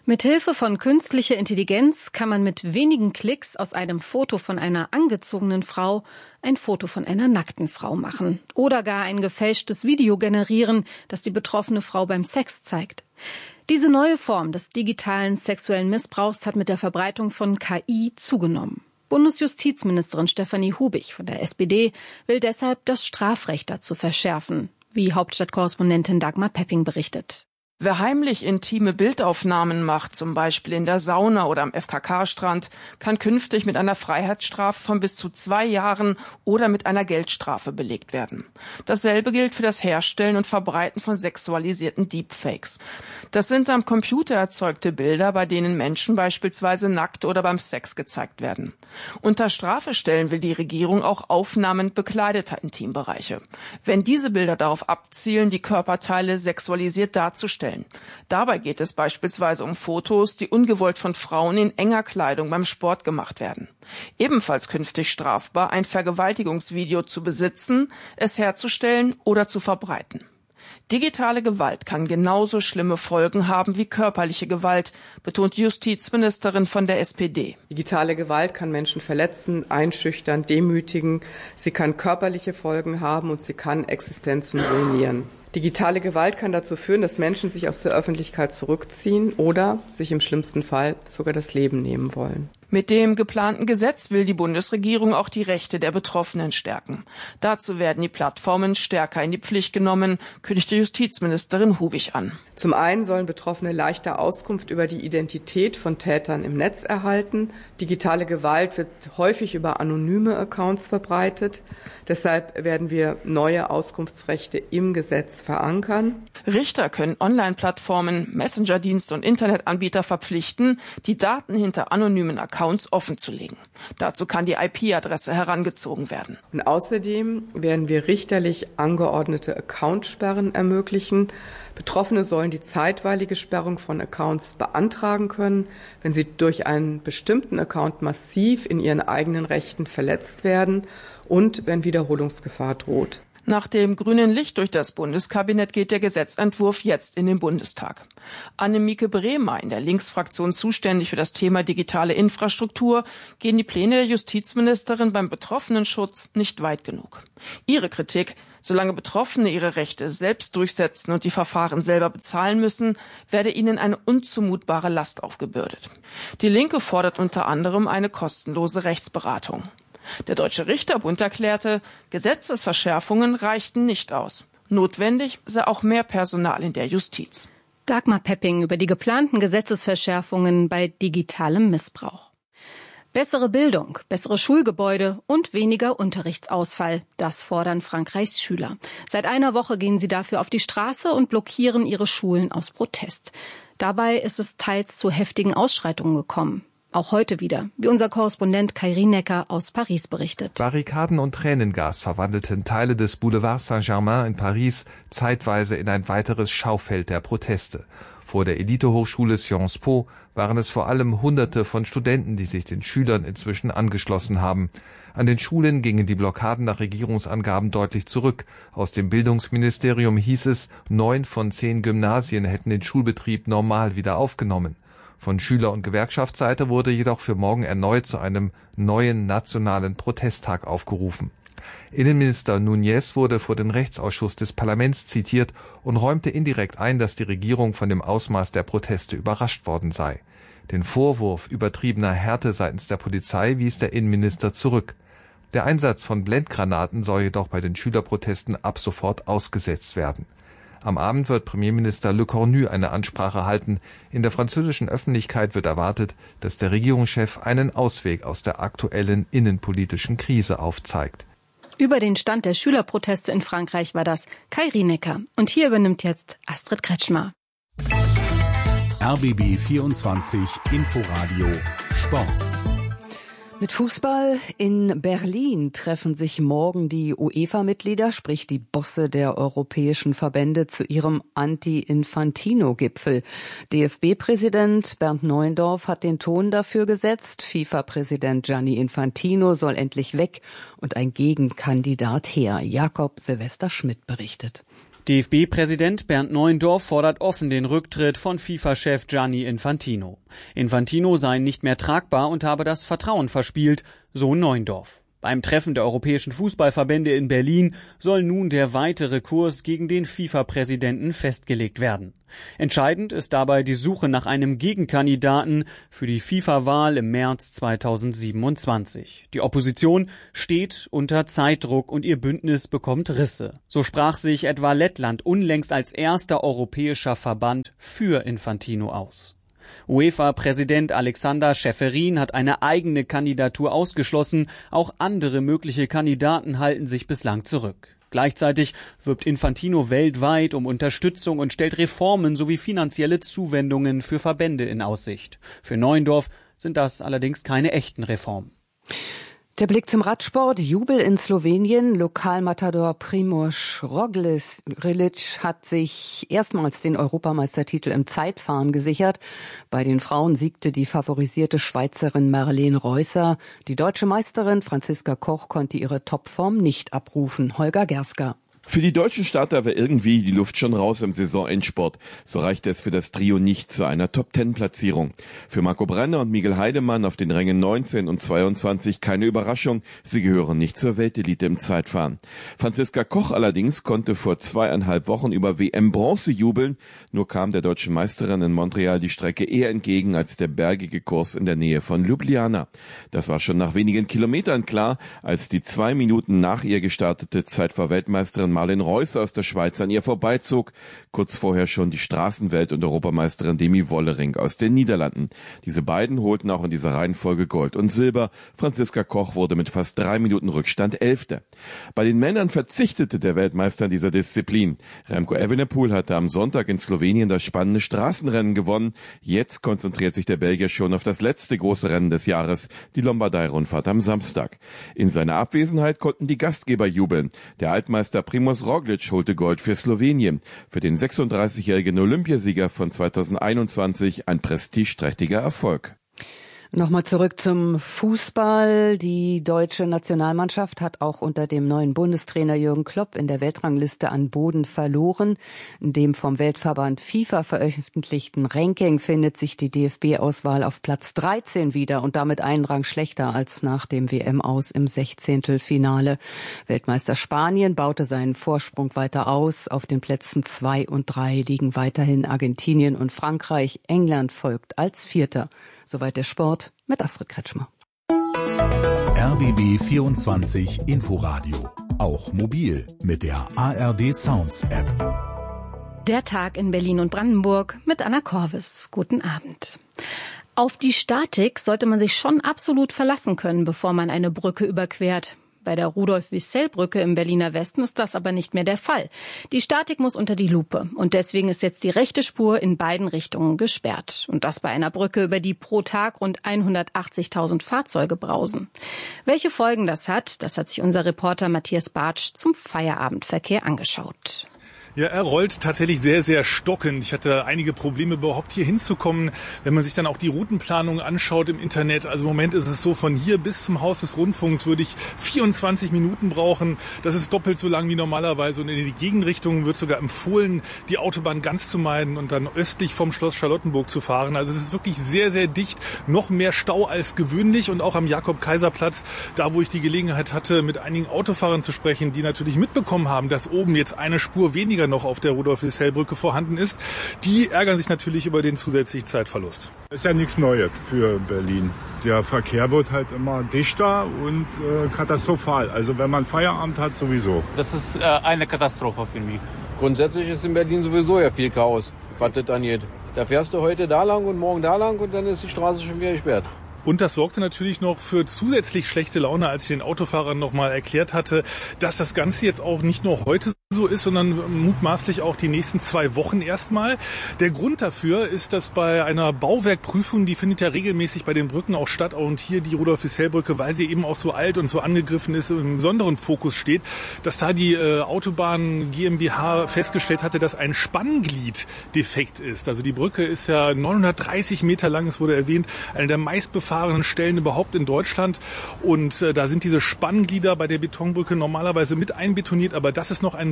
S3: Mit Hilfe von künstlicher Intelligenz kann man mit wenigen Klicks aus einem Foto von einer angezogenen Frau ein Foto von einer nackten Frau machen oder gar ein gefälschtes Video generieren, das die betroffene Frau beim Sex zeigt. Diese neue Form des digitalen sexuellen Missbrauchs hat mit der Verbreitung von KI zugenommen. Bundesjustizministerin Stefanie Hubich von der SPD will deshalb das Strafrecht dazu verschärfen, wie Hauptstadtkorrespondentin Dagmar Pepping berichtet.
S1: Wer heimlich intime Bildaufnahmen macht, zum Beispiel in der Sauna oder am FKK-Strand, kann künftig mit einer Freiheitsstrafe von bis zu 2 Jahren oder mit einer Geldstrafe belegt werden. Dasselbe gilt für das Herstellen und Verbreiten von sexualisierten Deepfakes. Das sind am Computer erzeugte Bilder, bei denen Menschen beispielsweise nackt oder beim Sex gezeigt werden. Unter Strafe stellen will die Regierung auch Aufnahmen bekleideter Intimbereiche, wenn diese Bilder darauf abzielen, die Körperteile sexualisiert darzustellen. Dabei geht es beispielsweise um Fotos, die ungewollt von Frauen in enger Kleidung beim Sport gemacht werden. Ebenfalls künftig strafbar, ein Vergewaltigungsvideo zu besitzen, es herzustellen oder zu verbreiten. Digitale Gewalt kann genauso schlimme Folgen haben wie körperliche Gewalt, betont die Justizministerin von der SPD.
S2: Digitale Gewalt kann Menschen verletzen, einschüchtern, demütigen. Sie kann körperliche Folgen haben und sie kann Existenzen ruinieren. Digitale Gewalt kann dazu führen, dass Menschen sich aus der Öffentlichkeit zurückziehen oder sich im schlimmsten Fall sogar das Leben nehmen wollen.
S1: Mit dem geplanten Gesetz will die Bundesregierung auch die Rechte der Betroffenen stärken. Dazu werden die Plattformen stärker in die Pflicht genommen, kündigte Justizministerin Hubich an.
S2: Zum einen sollen Betroffene leichter Auskunft über die Identität von Tätern im Netz erhalten. Digitale Gewalt wird häufig über anonyme Accounts verbreitet. Deshalb werden wir neue Auskunftsrechte im Gesetz verankern.
S1: Richter können Online-Plattformen, Messenger-Dienste und Internetanbieter verpflichten, die Daten hinter anonymen Accounts offenzulegen. Dazu kann die IP-Adresse herangezogen werden.
S2: Und außerdem werden wir richterlich angeordnete Accountsperren ermöglichen. Betroffene sollen die zeitweilige Sperrung von Accounts beantragen können, wenn sie durch einen bestimmten Account massiv in ihren eigenen Rechten verletzt werden und wenn Wiederholungsgefahr droht.
S1: Nach dem grünen Licht durch das Bundeskabinett geht der Gesetzentwurf jetzt in den Bundestag. Annemieke Bremer, in der Linksfraktion zuständig für das Thema digitale Infrastruktur, gehen die Pläne der Justizministerin beim Betroffenenschutz nicht weit genug. Ihre Kritik: Solange Betroffene ihre Rechte selbst durchsetzen und die Verfahren selber bezahlen müssen, werde ihnen eine unzumutbare Last aufgebürdet. Die Linke fordert unter anderem eine kostenlose Rechtsberatung. Der Deutsche Richterbund erklärte, Gesetzesverschärfungen reichten nicht aus. Notwendig sei auch mehr Personal in der Justiz.
S3: Dagmar Pepping über die geplanten Gesetzesverschärfungen bei digitalem Missbrauch. Bessere Bildung, bessere Schulgebäude und weniger Unterrichtsausfall. Das fordern Frankreichs Schüler. Seit einer Woche gehen sie dafür auf die Straße und blockieren ihre Schulen aus Protest. Dabei ist es teils zu heftigen Ausschreitungen gekommen. Auch heute wieder, wie unser Korrespondent Kai Rienecker aus Paris berichtet.
S5: Barrikaden und Tränengas verwandelten Teile des Boulevard Saint-Germain in Paris zeitweise in ein weiteres Schaufeld der Proteste. Vor der Elitehochschule Sciences Po waren es vor allem Hunderte von Studenten, die sich den Schülern inzwischen angeschlossen haben. An den Schulen gingen die Blockaden nach Regierungsangaben deutlich zurück. Aus dem Bildungsministerium hieß es, 9 von 10 Gymnasien hätten den Schulbetrieb normal wieder aufgenommen. Von Schüler- und Gewerkschaftsseite wurde jedoch für morgen erneut zu einem neuen nationalen Protesttag aufgerufen. Innenminister Núñez wurde vor den Rechtsausschuss des Parlaments zitiert und räumte indirekt ein, dass die Regierung von dem Ausmaß der Proteste überrascht worden sei. Den Vorwurf übertriebener Härte seitens der Polizei wies der Innenminister zurück. Der Einsatz von Blendgranaten soll jedoch bei den Schülerprotesten ab sofort ausgesetzt werden. Am Abend wird Premierminister Le Cornu eine Ansprache halten. In der französischen Öffentlichkeit wird erwartet, dass der Regierungschef einen Ausweg aus der aktuellen innenpolitischen Krise aufzeigt.
S3: Über den Stand der Schülerproteste in Frankreich war das Kai Rienecker. Und hier übernimmt jetzt Astrid Kretschmer.
S4: RBB 24 Inforadio Sport.
S6: Mit Fußball in Berlin treffen sich morgen die UEFA-Mitglieder, sprich die Bosse der europäischen Verbände, zu ihrem Anti-Infantino-Gipfel. DFB-Präsident Bernd Neuendorf hat den Ton dafür gesetzt. FIFA-Präsident Gianni Infantino soll endlich weg und ein Gegenkandidat her. Jakob Silvester Schmidt berichtet.
S7: DFB-Präsident Bernd Neuendorf fordert offen den Rücktritt von FIFA-Chef Gianni Infantino. Infantino sei nicht mehr tragbar und habe das Vertrauen verspielt, so Neuendorf. Beim Treffen der europäischen Fußballverbände in Berlin soll nun der weitere Kurs gegen den FIFA-Präsidenten festgelegt werden. Entscheidend ist dabei die Suche nach einem Gegenkandidaten für die FIFA-Wahl im März 2027. Die Opposition steht unter Zeitdruck und ihr Bündnis bekommt Risse. So sprach sich etwa Lettland unlängst als erster europäischer Verband für Infantino aus. UEFA-Präsident Alexander Schäferin hat eine eigene Kandidatur ausgeschlossen. Auch andere mögliche Kandidaten halten sich bislang zurück. Gleichzeitig wirbt Infantino weltweit um Unterstützung und stellt Reformen sowie finanzielle Zuwendungen für Verbände in Aussicht. Für Neuendorf sind das allerdings keine echten Reformen.
S6: Der Blick zum Radsport. Jubel in Slowenien. Lokalmatador Primož Roglič hat sich erstmals den Europameistertitel im Zeitfahren gesichert. Bei den Frauen siegte die favorisierte Schweizerin Marlene Reusser. Die deutsche Meisterin Franziska Koch konnte ihre Topform nicht abrufen. Holger Gerska.
S8: Für die deutschen Starter war irgendwie die Luft schon raus im Saisonendsport. So reichte es für das Trio nicht zu einer Top-10-Platzierung. Für Marco Brenner und Miguel Heidemann auf den Rängen 19 und 22 keine Überraschung. Sie gehören nicht zur Weltelite im Zeitfahren. Franziska Koch allerdings konnte vor 2,5 Wochen über WM-Bronze jubeln. Nur kam der deutschen Meisterin in Montreal die Strecke eher entgegen als der bergige Kurs in der Nähe von Ljubljana. Das war schon nach wenigen Kilometern klar, als die 2 Minuten nach ihr gestartete Zeitfahr-Weltmeisterin Marlene Reusser aus der Schweiz an ihr vorbeizog. Kurz vorher schon die Straßenwelt- und Europameisterin Demi Wollering aus den Niederlanden. Diese beiden holten auch in dieser Reihenfolge Gold und Silber. Franziska Koch wurde mit fast 3 Minuten Rückstand 11. Bei den Männern verzichtete der Weltmeister in dieser Disziplin. Remco Evenepoel hatte am Sonntag in Slowenien das spannende Straßenrennen gewonnen. Jetzt konzentriert sich der Belgier schon auf das letzte große Rennen des Jahres, die Lombardei-Rundfahrt am Samstag. In seiner Abwesenheit konnten die Gastgeber jubeln. Der Altmeister Primož Roglič holte Gold für Slowenien. Für den 36-jährigen Olympiasieger von 2021 ein prestigeträchtiger Erfolg.
S6: Nochmal zurück zum Fußball. Die deutsche Nationalmannschaft hat auch unter dem neuen Bundestrainer Jürgen Klopp in der Weltrangliste an Boden verloren. In dem vom Weltverband FIFA veröffentlichten Ranking findet sich die DFB-Auswahl auf Platz 13 wieder und damit einen Rang schlechter als nach dem WM-Aus im 16. Finale. Weltmeister Spanien baute seinen Vorsprung weiter aus. Auf den Plätzen 2 und 3 liegen weiterhin Argentinien und Frankreich. England folgt als Vierter. Soweit der Sport mit Astrid Kretschmer.
S4: RBB 24 Inforadio. Auch mobil mit der ARD Sounds App.
S3: Der Tag in Berlin und Brandenburg mit Anna Korvis. Guten Abend. Auf die Statik sollte man sich schon absolut verlassen können, bevor man eine Brücke überquert. Bei der Rudolf-Wiesel-Brücke im Berliner Westen ist das aber nicht mehr der Fall. Die Statik muss unter die Lupe und deswegen ist jetzt die rechte Spur in beiden Richtungen gesperrt. Und das bei einer Brücke, über die pro Tag rund 180.000 Fahrzeuge brausen. Welche Folgen das hat sich unser Reporter Matthias Bartsch zum Feierabendverkehr angeschaut.
S9: Ja, er rollt tatsächlich sehr, sehr stockend. Ich hatte einige Probleme, überhaupt hier hinzukommen. Wenn man sich dann auch die Routenplanung anschaut im Internet, also im Moment ist es so, von hier bis zum Haus des Rundfunks würde ich 24 Minuten brauchen. Das ist doppelt so lang wie normalerweise. Und in die Gegenrichtung wird sogar empfohlen, die Autobahn ganz zu meiden und dann östlich vom Schloss Charlottenburg zu fahren. Also es ist wirklich sehr, sehr dicht. Noch mehr Stau als gewöhnlich. Und auch am Jakob-Kaiser-Platz, da wo ich die Gelegenheit hatte, mit einigen Autofahrern zu sprechen, die natürlich mitbekommen haben, dass oben jetzt eine Spur weniger noch auf der Rudolf-Wiesel-Brücke vorhanden ist, die ärgern sich natürlich über den zusätzlichen Zeitverlust.
S10: Das ist ja nichts Neues für Berlin. Der Verkehr wird halt immer dichter und katastrophal. Also wenn man Feierabend hat, sowieso.
S11: Das ist eine Katastrophe für mich.
S26: Grundsätzlich ist in Berlin sowieso ja viel Chaos, was das angeht. Da fährst du heute da lang und morgen da lang und dann ist die Straße schon wieder gesperrt.
S9: Und das sorgte natürlich noch für zusätzlich schlechte Laune, als ich den Autofahrern nochmal erklärt hatte, dass das Ganze jetzt auch nicht nur heute so ist, sondern mutmaßlich auch die nächsten 2 Wochen erstmal. Der Grund dafür ist, dass bei einer Bauwerkprüfung, die findet ja regelmäßig bei den Brücken auch statt, und hier die Rudolf-Wiesel-Brücke, weil sie eben auch so alt und so angegriffen ist, im besonderen Fokus steht, dass da die Autobahn GmbH festgestellt hatte, dass ein Spannglied defekt ist. Also die Brücke ist ja 930 Meter lang, es wurde erwähnt, eine der meistbefahrenen Stellen überhaupt in Deutschland. Und da sind diese Spannglieder bei der Betonbrücke normalerweise mit einbetoniert, aber das ist noch ein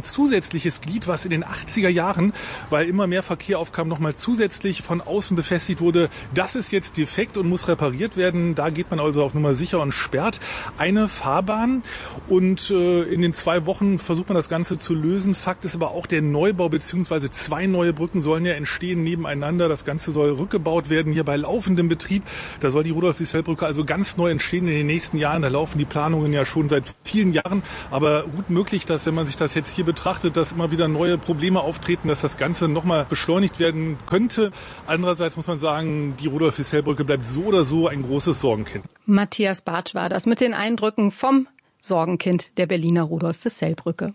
S9: zusätzliches Glied, was in den 80er Jahren, weil immer mehr Verkehr aufkam, nochmal zusätzlich von außen befestigt wurde. Das ist jetzt defekt und muss repariert werden. Da geht man also auf Nummer sicher und sperrt eine Fahrbahn. Und in den 2 Wochen versucht man das Ganze zu lösen. Fakt ist aber auch, der Neubau bzw. 2 neue Brücken sollen ja entstehen nebeneinander. Das Ganze soll rückgebaut werden hier bei laufendem Betrieb. Da soll die Rudolf-Wiesel-Brücke also ganz neu entstehen in den nächsten Jahren. Da laufen die Planungen ja schon seit vielen Jahren. Aber gut möglich, dass, wenn man sich das jetzt hier betrachtet, dass immer wieder neue Probleme auftreten, dass das Ganze nochmal beschleunigt werden könnte. Andererseits muss man sagen, die Rudolf-Wiesel-Brücke bleibt so oder so ein großes Sorgenkind.
S3: Matthias Bartsch war das mit den Eindrücken vom Sorgenkind der Berliner Rudolf-Wiesel-Brücke.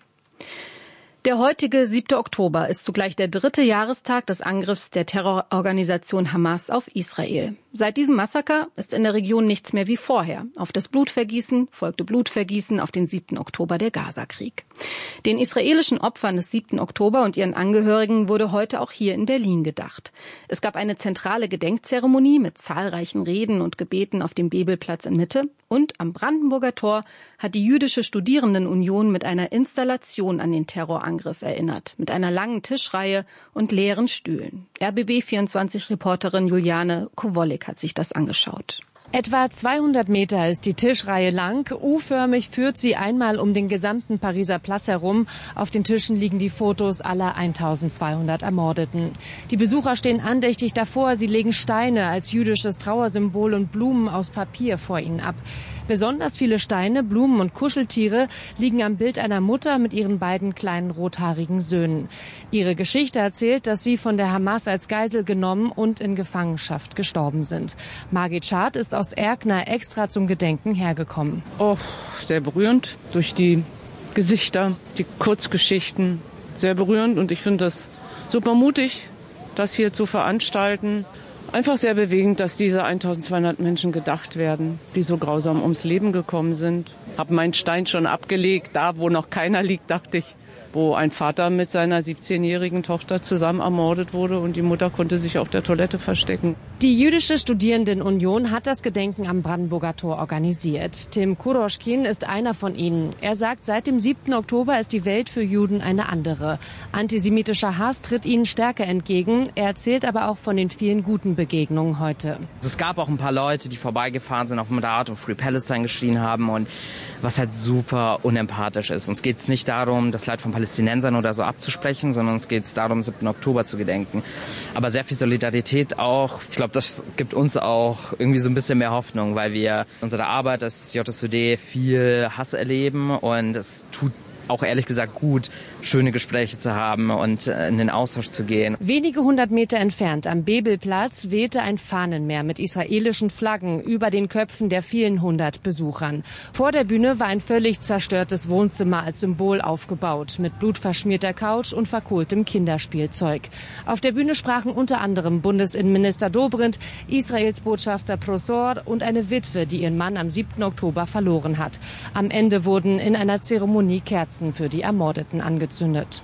S3: Der heutige 7. Oktober ist zugleich der 3. Jahrestag des Angriffs der Terrororganisation Hamas auf Israel. Seit diesem Massaker ist in der Region nichts mehr wie vorher. Auf das Blutvergießen folgte Blutvergießen auf den 7. Oktober, der Gazakrieg. Den israelischen Opfern des 7. Oktober und ihren Angehörigen wurde heute auch hier in Berlin gedacht. Es gab eine zentrale Gedenkzeremonie mit zahlreichen Reden und Gebeten auf dem Bebelplatz in Mitte. Und am Brandenburger Tor hat die Jüdische Studierendenunion mit einer Installation an den Terrorangriff erinnert. Mit einer langen Tischreihe und leeren Stühlen. RBB24-Reporterin Juliane Kowolik hat sich das angeschaut.
S12: Etwa 200 Meter ist die Tischreihe lang. U-förmig führt sie einmal um den gesamten Pariser Platz herum. Auf den Tischen liegen die Fotos aller 1200 Ermordeten. Die Besucher stehen andächtig davor. Sie legen Steine als jüdisches Trauersymbol und Blumen aus Papier vor ihnen ab. Besonders viele Steine, Blumen und Kuscheltiere liegen am Bild einer Mutter mit ihren beiden kleinen rothaarigen Söhnen. Ihre Geschichte erzählt, dass sie von der Hamas als Geisel genommen und in Gefangenschaft gestorben sind. Margit Schad ist aus Erkner extra zum Gedenken hergekommen.
S13: Oh, sehr berührend durch die Gesichter, die Kurzgeschichten. Sehr berührend und ich finde das super mutig, das hier zu veranstalten. Einfach sehr bewegend, dass diese 1200 Menschen gedacht werden, die so grausam ums Leben gekommen sind. Hab meinen Stein schon abgelegt, da wo noch keiner liegt, dachte ich, wo ein Vater mit seiner 17-jährigen Tochter zusammen ermordet wurde und die Mutter konnte sich auf der Toilette verstecken.
S12: Die Jüdische Studierendenunion hat das Gedenken am Brandenburger Tor organisiert. Tim Kuroschkin ist einer von ihnen. Er sagt, seit dem 7. Oktober ist die Welt für Juden eine andere. Antisemitischer Hass tritt ihnen stärker entgegen. Er erzählt aber auch von den vielen guten Begegnungen heute.
S14: Es gab auch ein paar Leute, die vorbeigefahren sind auf dem Rad und Free Palestine geschrien haben und was halt super unempathisch ist. Uns geht es nicht darum, das Leid von Palästinensern oder so abzusprechen, sondern uns geht es darum, 7. Oktober zu gedenken. Aber sehr viel Solidarität auch. Ich glaube, das gibt uns auch irgendwie so ein bisschen mehr Hoffnung, weil wir unsere Arbeit als JSUD viel Hass erleben und es tut auch ehrlich gesagt gut, schöne Gespräche zu haben und in den Austausch zu gehen.
S12: Wenige 100 Meter entfernt am Bebelplatz wehte ein Fahnenmeer mit israelischen Flaggen über den Köpfen der vielen 100 Besuchern. Vor der Bühne war ein völlig zerstörtes Wohnzimmer als Symbol aufgebaut, mit blutverschmierter Couch und verkohltem Kinderspielzeug. Auf der Bühne sprachen unter anderem Bundesinnenminister Dobrindt, Israels Botschafter Prosor und eine Witwe, die ihren Mann am 7. Oktober verloren hat. Am Ende wurden in einer Zeremonie Kerzen für die Ermordeten angezündet.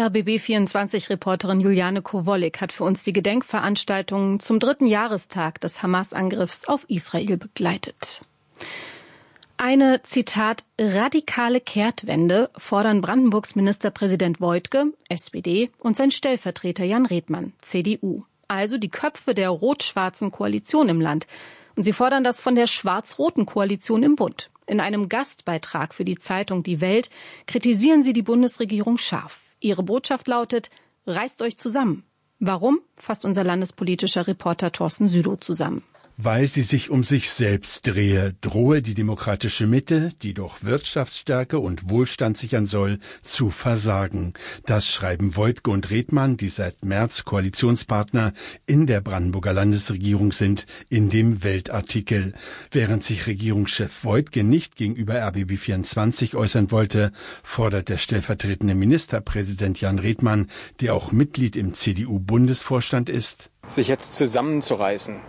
S3: RBB24-Reporterin Juliane Kowolik hat für uns die Gedenkveranstaltungen zum 3. Jahrestag des Hamas-Angriffs auf Israel begleitet. Eine, Zitat, radikale Kehrtwende fordern Brandenburgs Ministerpräsident Woidke, SPD, und sein Stellvertreter Jan Redmann, CDU. Also die Köpfe der rot-schwarzen Koalition im Land. Und sie fordern das von der schwarz-roten Koalition im Bund. In einem Gastbeitrag für die Zeitung Die Welt kritisieren sie die Bundesregierung scharf. Ihre Botschaft lautet, reißt euch zusammen. Warum, fasst unser landespolitischer Reporter Thorsten Südow zusammen.
S15: Weil sie sich um sich selbst drehe, drohe die demokratische Mitte, die doch Wirtschaftsstärke und Wohlstand sichern soll, zu versagen. Das schreiben Woidke und Redmann, die seit März Koalitionspartner in der Brandenburger Landesregierung sind, in dem Weltartikel. Während sich Regierungschef Woidke nicht gegenüber RBB24 äußern wollte, fordert der stellvertretende Ministerpräsident Jan Redmann, der auch Mitglied im CDU-Bundesvorstand ist,
S16: sich jetzt zusammenzureißen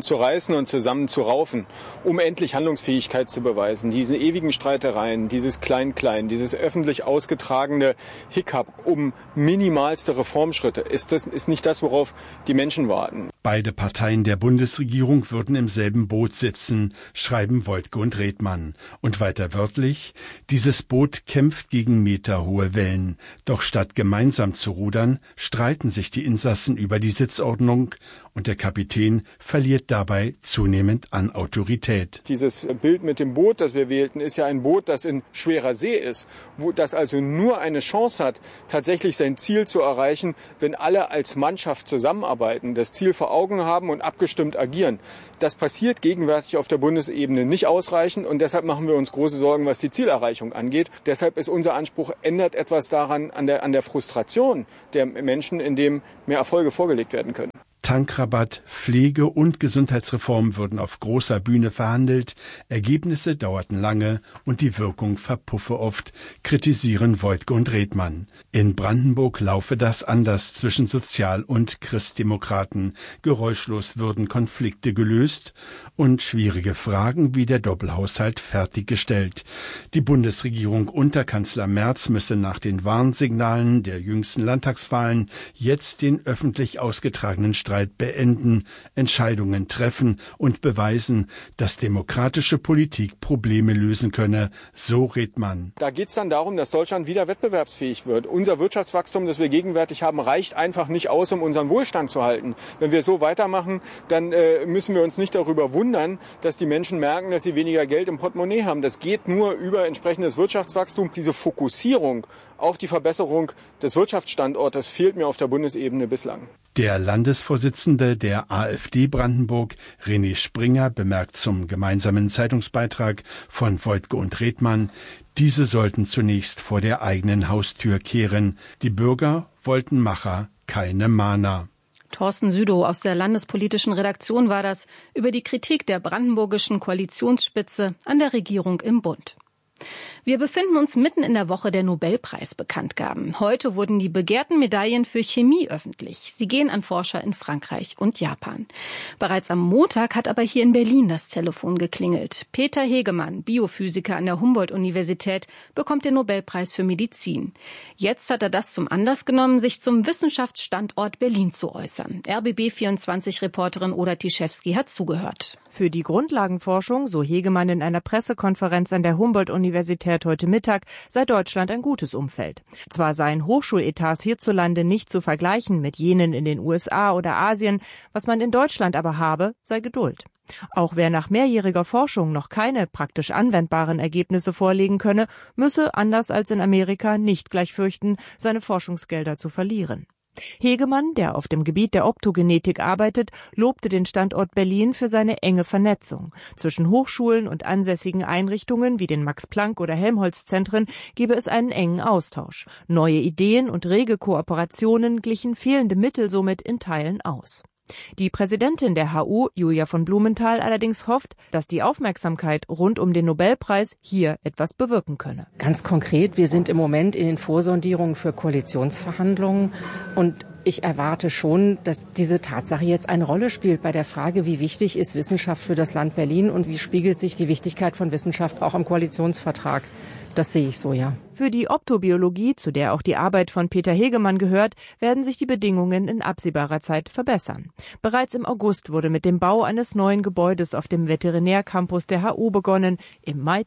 S16: und zusammenzuraufen, um endlich Handlungsfähigkeit zu beweisen. Diese ewigen Streitereien, dieses Klein-Klein, dieses öffentlich ausgetragene Hickhack um minimalste Reformschritte, ist nicht das, worauf die Menschen warten.
S15: Beide Parteien der Bundesregierung würden im selben Boot sitzen, schreiben Woidke und Redmann. Und weiter wörtlich: Dieses Boot kämpft gegen meterhohe Wellen. Doch statt gemeinsam zu rudern, streiten sich die Insassen über die Sitzordnung und der Kapitän verliert dabei zunehmend an Autorität.
S16: Dieses Bild mit dem Boot, das wir wählten, ist ja ein Boot, das in schwerer See ist, das also nur eine Chance hat, tatsächlich sein Ziel zu erreichen, wenn alle als Mannschaft zusammenarbeiten, das Ziel vor Augen haben und abgestimmt agieren. Das passiert gegenwärtig auf der Bundesebene nicht ausreichend und deshalb machen wir uns große Sorgen, was die Zielerreichung angeht. Deshalb ist unser Anspruch, ändert etwas daran an der Frustration der Menschen, indem mehr Erfolge vorgelegt werden können.
S15: Tankrabatt, Pflege- und Gesundheitsreform würden auf großer Bühne verhandelt, Ergebnisse dauerten lange und die Wirkung verpuffe oft, kritisieren Woidke und Redmann. In Brandenburg laufe das anders zwischen Sozial- und Christdemokraten. Geräuschlos würden Konflikte gelöst und schwierige Fragen wie der Doppelhaushalt fertiggestellt. Die Bundesregierung unter Kanzler Merz müsse nach den Warnsignalen der jüngsten Landtagswahlen jetzt den öffentlich ausgetragenen Streit beenden, Entscheidungen treffen und beweisen, dass demokratische Politik Probleme lösen könne, so Redmann.
S16: Da geht es dann darum, dass Deutschland wieder wettbewerbsfähig wird. Unser Wirtschaftswachstum, das wir gegenwärtig haben, reicht einfach nicht aus, um unseren Wohlstand zu halten. Wenn wir so weitermachen, dann müssen wir uns nicht darüber wundern, dass die Menschen merken, dass sie weniger Geld im Portemonnaie haben. Das geht nur über entsprechendes Wirtschaftswachstum. Diese Fokussierung auf die Verbesserung des Wirtschaftsstandortes fehlt mir auf der Bundesebene bislang.
S15: Der Landesvorsitzende der AfD Brandenburg, René Springer, bemerkt zum gemeinsamen Zeitungsbeitrag von Woidke und Redmann, diese sollten zunächst vor der eigenen Haustür kehren. Die Bürger wollten Macher, keine Mahner.
S3: Thorsten Südow aus der landespolitischen Redaktion war das über die Kritik der brandenburgischen Koalitionsspitze an der Regierung im Bund. Wir befinden uns mitten in der Woche der Nobelpreisbekanntgaben. Heute wurden die begehrten Medaillen für Chemie öffentlich. Sie gehen an Forscher in Frankreich und Japan. Bereits am Montag hat aber hier in Berlin das Telefon geklingelt. Peter Hegemann, Biophysiker an der Humboldt-Universität, bekommt den Nobelpreis für Medizin. Jetzt hat er das zum Anlass genommen, sich zum Wissenschaftsstandort Berlin zu äußern. RBB24-Reporterin Oda Tischewski hat zugehört.
S17: Für die Grundlagenforschung, so Hegemann in einer Pressekonferenz an der Humboldt-Universität heute Mittag, sei Deutschland ein gutes Umfeld. Zwar seien Hochschuletats hierzulande nicht zu vergleichen mit jenen in den USA oder Asien, was man in Deutschland aber habe, sei Geduld. Auch wer nach mehrjähriger Forschung noch keine praktisch anwendbaren Ergebnisse vorlegen könne, müsse, anders als in Amerika, nicht gleich fürchten, seine Forschungsgelder zu verlieren. Hegemann, der auf dem Gebiet der Optogenetik arbeitet, lobte den Standort Berlin für seine enge Vernetzung. Zwischen Hochschulen und ansässigen Einrichtungen wie den Max-Planck- oder Helmholtz-Zentren gebe es einen engen Austausch. Neue Ideen und rege Kooperationen glichen fehlende Mittel somit in Teilen aus. Die Präsidentin der HU, Julia von Blumenthal, allerdings hofft, dass die Aufmerksamkeit rund um den Nobelpreis hier etwas bewirken könne.
S18: Ganz konkret, wir sind im Moment in den Vorsondierungen für Koalitionsverhandlungen und ich erwarte schon, dass diese Tatsache jetzt eine Rolle spielt bei der Frage, wie wichtig ist Wissenschaft für das Land Berlin und wie spiegelt sich die Wichtigkeit von Wissenschaft auch am Koalitionsvertrag. Das sehe ich so, ja.
S17: Für die Optobiologie, zu der auch die Arbeit von Peter Hegemann gehört, werden sich die Bedingungen in absehbarer Zeit verbessern. Bereits im August wurde mit dem Bau eines neuen Gebäudes auf dem Veterinärcampus der HU begonnen. Im Mai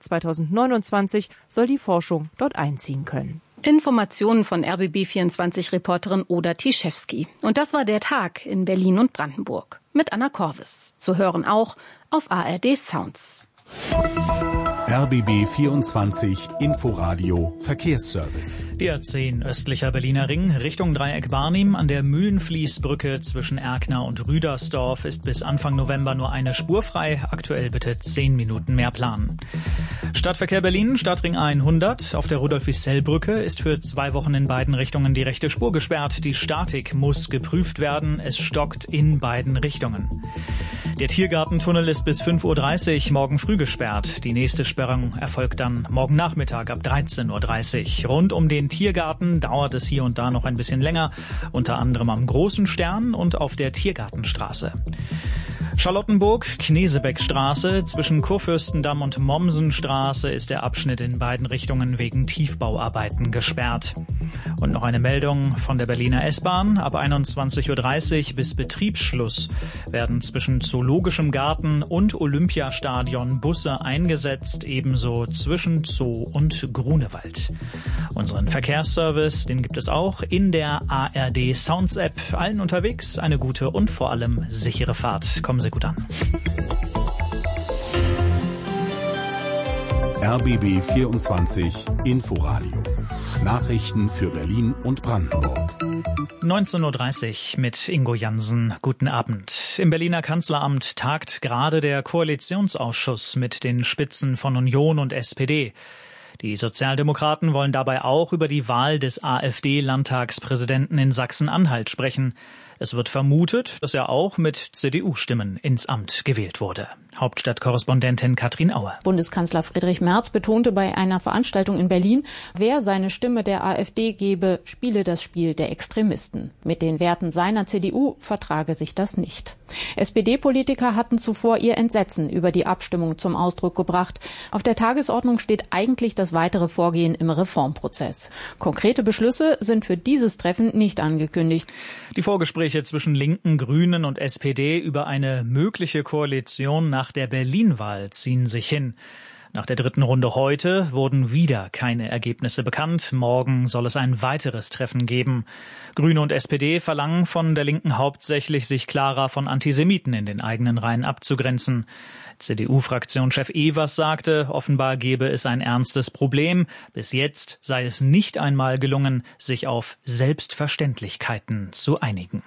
S17: 2029 soll die Forschung dort einziehen können.
S3: Informationen von RBB24-Reporterin Oda Tischewski. Und das war der Tag in Berlin und Brandenburg. Mit Anna Korvis. Zu hören auch auf ARD Sounds.
S4: RBB 24 Inforadio Verkehrsservice.
S19: Die A10 östlicher Berliner Ring Richtung Dreieck Barnim an der Mühlenfließbrücke zwischen Erkner und Rüdersdorf ist bis Anfang November nur eine Spur frei. Aktuell bitte 10 Minuten mehr planen. Stadtverkehr Berlin, Stadtring 100. Auf der Rudolf-Wiesel-Brücke ist für 2 Wochen in beiden Richtungen die rechte Spur gesperrt. Die Statik muss geprüft werden. Es stockt in beiden Richtungen. Der Tiergartentunnel ist bis 5:30 Uhr morgen früh gesperrt. Die nächste Sperrung Aussperrung erfolgt dann morgen Nachmittag ab 13:30 Uhr. Rund um den Tiergarten dauert es hier und da noch ein bisschen länger, unter anderem am Großen Stern und auf der Tiergartenstraße. Charlottenburg, Knesebeckstraße, zwischen Kurfürstendamm und Mommsenstraße ist der Abschnitt in beiden Richtungen wegen Tiefbauarbeiten gesperrt. Und noch eine Meldung von der Berliner S-Bahn. Ab 21:30 Uhr bis Betriebsschluss werden zwischen Zoologischem Garten und Olympiastadion Busse eingesetzt, ebenso zwischen Zoo und Grunewald. Unseren Verkehrsservice, den gibt es auch in der ARD Sounds App. Allen unterwegs eine gute und vor allem sichere Fahrt. Kommen Sie gut an.
S4: RBB 24 Inforadio. Nachrichten für Berlin und Brandenburg.
S19: 19:30 Uhr mit Ingo Jansen. Guten Abend. Im Berliner Kanzleramt tagt gerade der Koalitionsausschuss mit den Spitzen von Union und SPD. Die Sozialdemokraten wollen dabei auch über die Wahl des AfD-Landtagspräsidenten in Sachsen-Anhalt sprechen. Es wird vermutet, dass er auch mit CDU-Stimmen ins Amt gewählt wurde. Hauptstadtkorrespondentin Katrin Auer.
S20: Bundeskanzler Friedrich Merz betonte bei einer Veranstaltung in Berlin, wer seine Stimme der AfD gebe, spiele das Spiel der Extremisten. Mit den Werten seiner CDU vertrage sich das nicht. SPD-Politiker hatten zuvor ihr Entsetzen über die Abstimmung zum Ausdruck gebracht. Auf der Tagesordnung steht eigentlich das weitere Vorgehen im Reformprozess. Konkrete Beschlüsse sind für dieses Treffen nicht angekündigt.
S19: Die Vorgespräche zwischen Linken, Grünen und SPD über eine mögliche Koalition nach der Berlin-Wahl ziehen sich hin. Nach der dritten Runde heute wurden wieder keine Ergebnisse bekannt. Morgen soll es ein weiteres Treffen geben. Grüne und SPD verlangen von der Linken hauptsächlich, sich klarer von Antisemiten in den eigenen Reihen abzugrenzen. CDU-Fraktionschef Evers sagte, offenbar gebe es ein ernstes Problem. Bis jetzt sei es nicht einmal gelungen, sich auf Selbstverständlichkeiten zu einigen.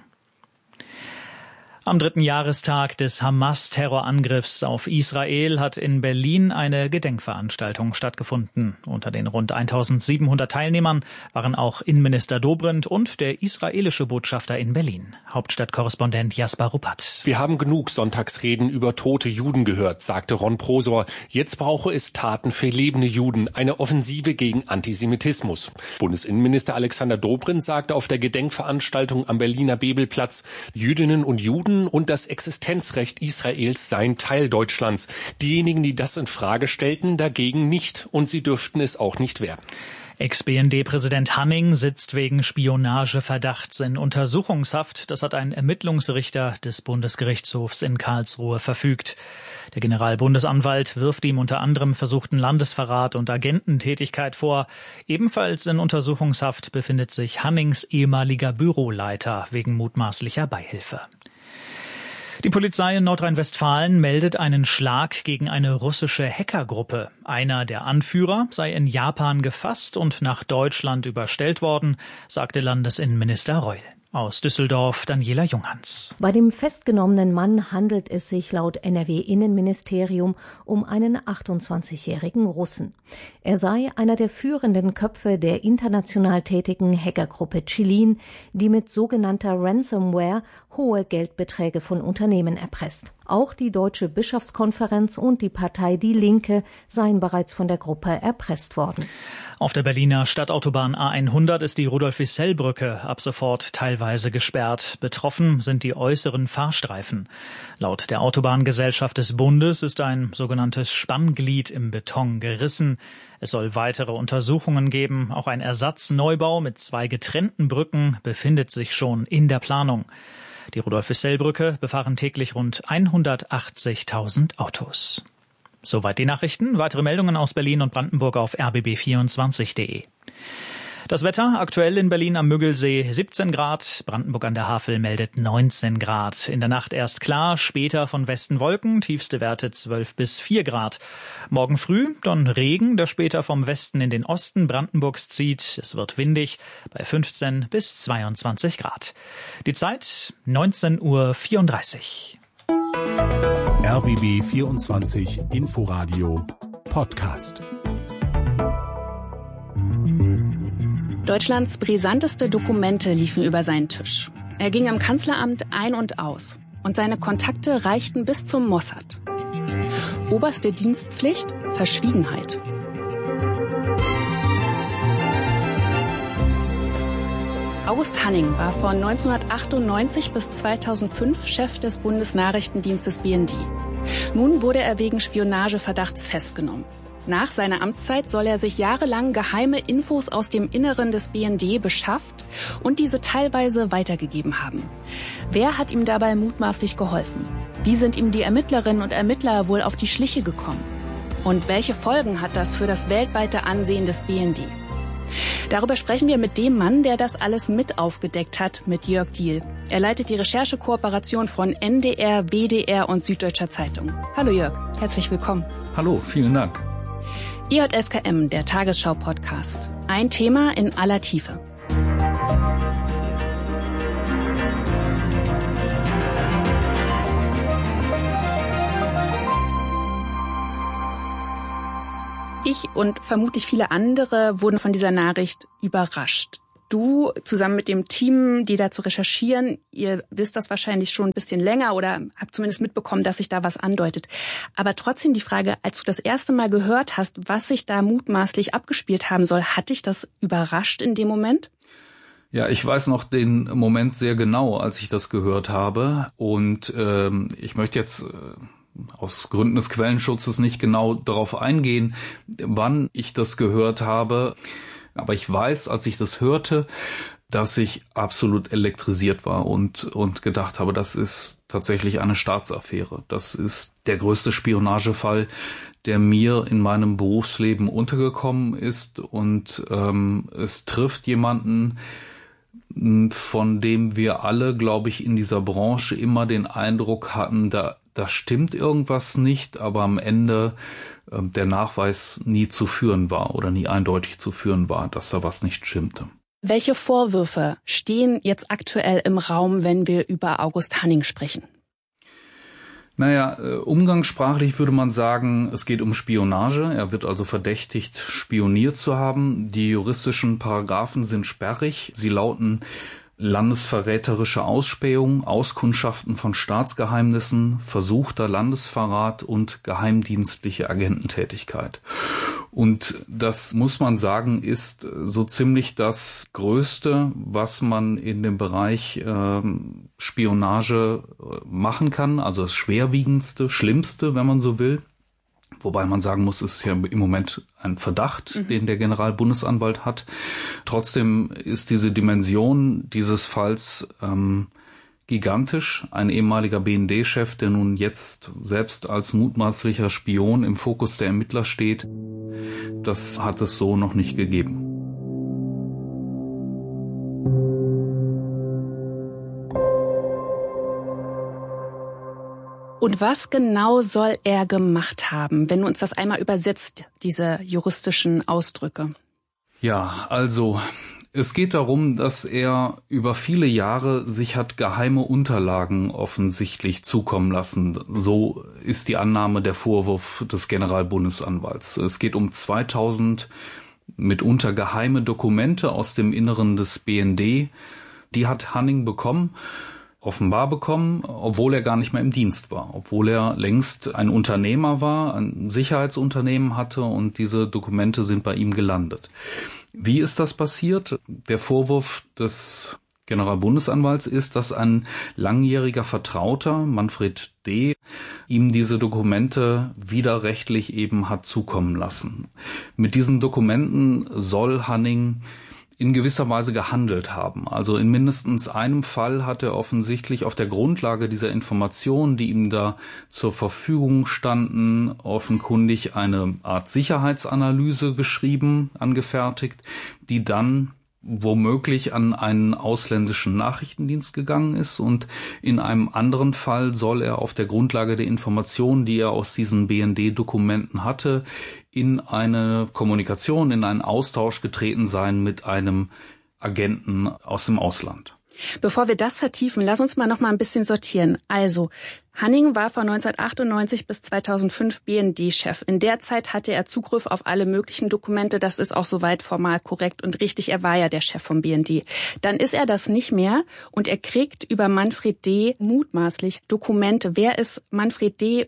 S19: Am 3. Jahrestag des Hamas-Terrorangriffs auf Israel hat in Berlin eine Gedenkveranstaltung stattgefunden. Unter den rund 1700 Teilnehmern waren auch Innenminister Dobrindt und der israelische Botschafter in Berlin. Hauptstadtkorrespondent Jasper Ruppert.
S21: Wir haben genug Sonntagsreden über tote Juden gehört, sagte Ron Prosor. Jetzt brauche es Taten für lebende Juden, eine Offensive gegen Antisemitismus. Bundesinnenminister Alexander Dobrindt sagte auf der Gedenkveranstaltung am Berliner Bebelplatz, Jüdinnen und Juden und das Existenzrecht Israels seien Teil Deutschlands. Diejenigen, die das in Frage stellten, dagegen nicht. Und sie dürften es auch nicht werden.
S19: Ex-BND-Präsident Hanning sitzt wegen Spionageverdachts in Untersuchungshaft. Das hat ein Ermittlungsrichter des Bundesgerichtshofs in Karlsruhe verfügt. Der Generalbundesanwalt wirft ihm unter anderem versuchten Landesverrat und Agententätigkeit vor. Ebenfalls in Untersuchungshaft befindet sich Hannings ehemaliger Büroleiter wegen mutmaßlicher Beihilfe. Die Polizei in Nordrhein-Westfalen meldet einen Schlag gegen eine russische Hackergruppe. Einer der Anführer sei in Japan gefasst und nach Deutschland überstellt worden, sagte Landesinnenminister Reul. Aus Düsseldorf Daniela Junghans.
S22: Bei dem festgenommenen Mann handelt es sich laut NRW-Innenministerium um einen 28-jährigen Russen. Er sei einer der führenden Köpfe der international tätigen Hackergruppe Chilin, die mit sogenannter Ransomware hohe Geldbeträge von Unternehmen erpresst. Auch die Deutsche Bischofskonferenz und die Partei Die Linke seien bereits von der Gruppe erpresst worden.
S19: Auf der Berliner Stadtautobahn A100 ist die Rudolf-Wissell-Brücke ab sofort teilweise gesperrt. Betroffen sind die äußeren Fahrstreifen. Laut der Autobahngesellschaft des Bundes ist ein sogenanntes Spannglied im Beton gerissen. Es soll weitere Untersuchungen geben. Auch ein Ersatzneubau mit 2 getrennten Brücken befindet sich schon in der Planung. Die Rudolf-Wissell-Brücke befahren täglich rund 180.000 Autos. Soweit die Nachrichten. Weitere Meldungen aus Berlin und Brandenburg auf rbb24.de. Das Wetter aktuell in Berlin am Müggelsee 17 Grad, Brandenburg an der Havel meldet 19 Grad. In der Nacht erst klar, später von Westen Wolken, tiefste Werte 12 bis 4 Grad. Morgen früh dann Regen, der später vom Westen in den Osten Brandenburgs zieht. Es wird windig bei 15 bis 22 Grad. Die Zeit 19:34 Uhr.
S4: RBB 24 Inforadio Podcast.
S23: Deutschlands brisanteste Dokumente liefen über seinen Tisch. Er ging im Kanzleramt ein und aus. Und seine Kontakte reichten bis zum Mossad. Oberste Dienstpflicht, Verschwiegenheit. August Hanning war von 1998 bis 2005 Chef des Bundesnachrichtendienstes BND. Nun wurde er wegen Spionageverdachts festgenommen. Nach seiner Amtszeit soll er sich jahrelang geheime Infos aus dem Inneren des BND beschafft und diese teilweise weitergegeben haben. Wer hat ihm dabei mutmaßlich geholfen? Wie sind ihm die Ermittlerinnen und Ermittler wohl auf die Schliche gekommen? Und welche Folgen hat das für das weltweite Ansehen des BND? Darüber sprechen wir mit dem Mann, der das alles mit aufgedeckt hat, mit Jörg Diehl. Er leitet die Recherchekooperation von NDR, WDR und Süddeutscher Zeitung. Hallo Jörg, herzlich willkommen.
S1: Hallo, vielen Dank.
S23: IJFKM, der Tagesschau-Podcast. Ein Thema in aller Tiefe. Ich und vermutlich viele andere wurden von dieser Nachricht überrascht. Du, zusammen mit dem Team, die dazu recherchieren, ihr wisst das wahrscheinlich schon ein bisschen länger oder habt zumindest mitbekommen, dass sich da was andeutet. Aber trotzdem die Frage, als du das erste Mal gehört hast, was sich da mutmaßlich abgespielt haben soll, hat dich das überrascht in dem Moment?
S1: Ja, ich weiß noch den Moment sehr genau, als ich das gehört habe. Und ich möchte jetzt aus Gründen des Quellenschutzes nicht genau darauf eingehen, wann ich das gehört habe. Aber ich weiß, als ich das hörte, dass ich absolut elektrisiert war und gedacht habe, das ist tatsächlich eine Staatsaffäre. Das ist der größte Spionagefall, der mir in meinem Berufsleben untergekommen ist. Und es trifft jemanden, von dem wir alle, glaube ich, in dieser Branche immer den Eindruck hatten, da stimmt irgendwas nicht, aber am Ende der Nachweis nie zu führen war oder nie eindeutig zu führen war, dass da was nicht stimmte.
S23: Welche Vorwürfe stehen jetzt aktuell im Raum, wenn wir über August Hanning sprechen?
S1: Naja, umgangssprachlich würde man sagen, es geht um Spionage. Er wird also verdächtigt, spioniert zu haben. Die juristischen Paragraphen sind sperrig. Sie lauten landesverräterische Ausspähung, Auskundschaften von Staatsgeheimnissen, versuchter Landesverrat und geheimdienstliche Agententätigkeit. Und das, muss man sagen, ist so ziemlich das Größte, was man in dem Bereich Spionage machen kann, also das schwerwiegendste, schlimmste, wenn man so will. Wobei man sagen muss, es ist ja im Moment ein Verdacht, den der Generalbundesanwalt hat. Trotzdem ist diese Dimension dieses Falls gigantisch. Ein ehemaliger BND-Chef, der nun jetzt selbst als mutmaßlicher Spion im Fokus der Ermittler steht, das hat es so noch nicht gegeben.
S23: Und was genau soll er gemacht haben, wenn du uns das einmal übersetzt, diese juristischen Ausdrücke?
S1: Ja, also es geht darum, dass er über viele Jahre sich hat geheime Unterlagen offensichtlich zukommen lassen. So ist die Annahme, der Vorwurf des Generalbundesanwalts. Es geht um 2000 mitunter geheime Dokumente aus dem Inneren des BND. Die hat Hanning offenbar bekommen, obwohl er gar nicht mehr im Dienst war, obwohl er längst ein Unternehmer war, ein Sicherheitsunternehmen hatte und diese Dokumente sind bei ihm gelandet. Wie ist das passiert? Der Vorwurf des Generalbundesanwalts ist, dass ein langjähriger Vertrauter, Manfred D., ihm diese Dokumente widerrechtlich eben hat zukommen lassen. Mit diesen Dokumenten soll Hanning in gewisser Weise gehandelt haben. Also in mindestens einem Fall hat er offensichtlich auf der Grundlage dieser Informationen, die ihm da zur Verfügung standen, offenkundig eine Art Sicherheitsanalyse angefertigt, die dann womöglich an einen ausländischen Nachrichtendienst gegangen ist, und in einem anderen Fall soll er auf der Grundlage der Informationen, die er aus diesen BND-Dokumenten hatte, in eine Kommunikation, in einen Austausch getreten sein mit einem Agenten aus dem Ausland.
S23: Bevor wir das vertiefen, lass uns mal noch mal ein bisschen sortieren. Also, Hanning war von 1998 bis 2005 BND-Chef. In der Zeit hatte er Zugriff auf alle möglichen Dokumente. Das ist auch soweit formal korrekt und richtig. Er war ja der Chef vom BND. Dann ist er das nicht mehr und er kriegt über Manfred D. mutmaßlich Dokumente. Wer ist Manfred D. und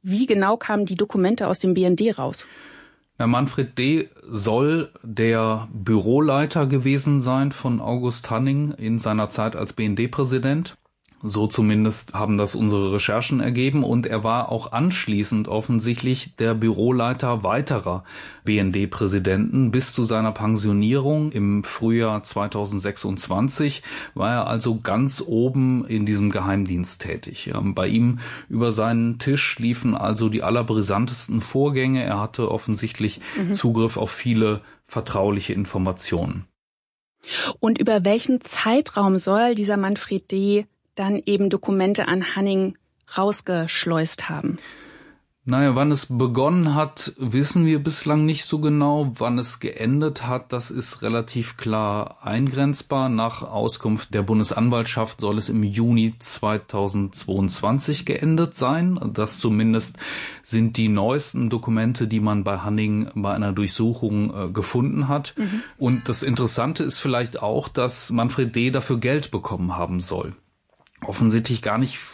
S23: Wie genau kamen die Dokumente aus dem BND raus?
S1: Manfred D. soll der Büroleiter gewesen sein von August Hanning in seiner Zeit als BND-Präsident. So zumindest haben das unsere Recherchen ergeben. Und er war auch anschließend offensichtlich der Büroleiter weiterer BND-Präsidenten. Bis zu seiner Pensionierung im Frühjahr 2026 war er also ganz oben in diesem Geheimdienst tätig. Bei ihm über seinen Tisch liefen also die allerbrisantesten Vorgänge. Er hatte offensichtlich Zugriff auf viele vertrauliche Informationen.
S23: Und über welchen Zeitraum soll dieser Manfred D. dann eben Dokumente an Hanning rausgeschleust haben?
S1: Wann es begonnen hat, wissen wir bislang nicht so genau. Wann es geendet hat, das ist relativ klar eingrenzbar. Nach Auskunft der Bundesanwaltschaft soll es im Juni 2022 geendet sein. Das zumindest sind die neuesten Dokumente, die man bei Hanning bei einer Durchsuchung gefunden hat. Und das Interessante ist vielleicht auch, dass Manfred D. dafür Geld bekommen haben soll. Offensichtlich gar nicht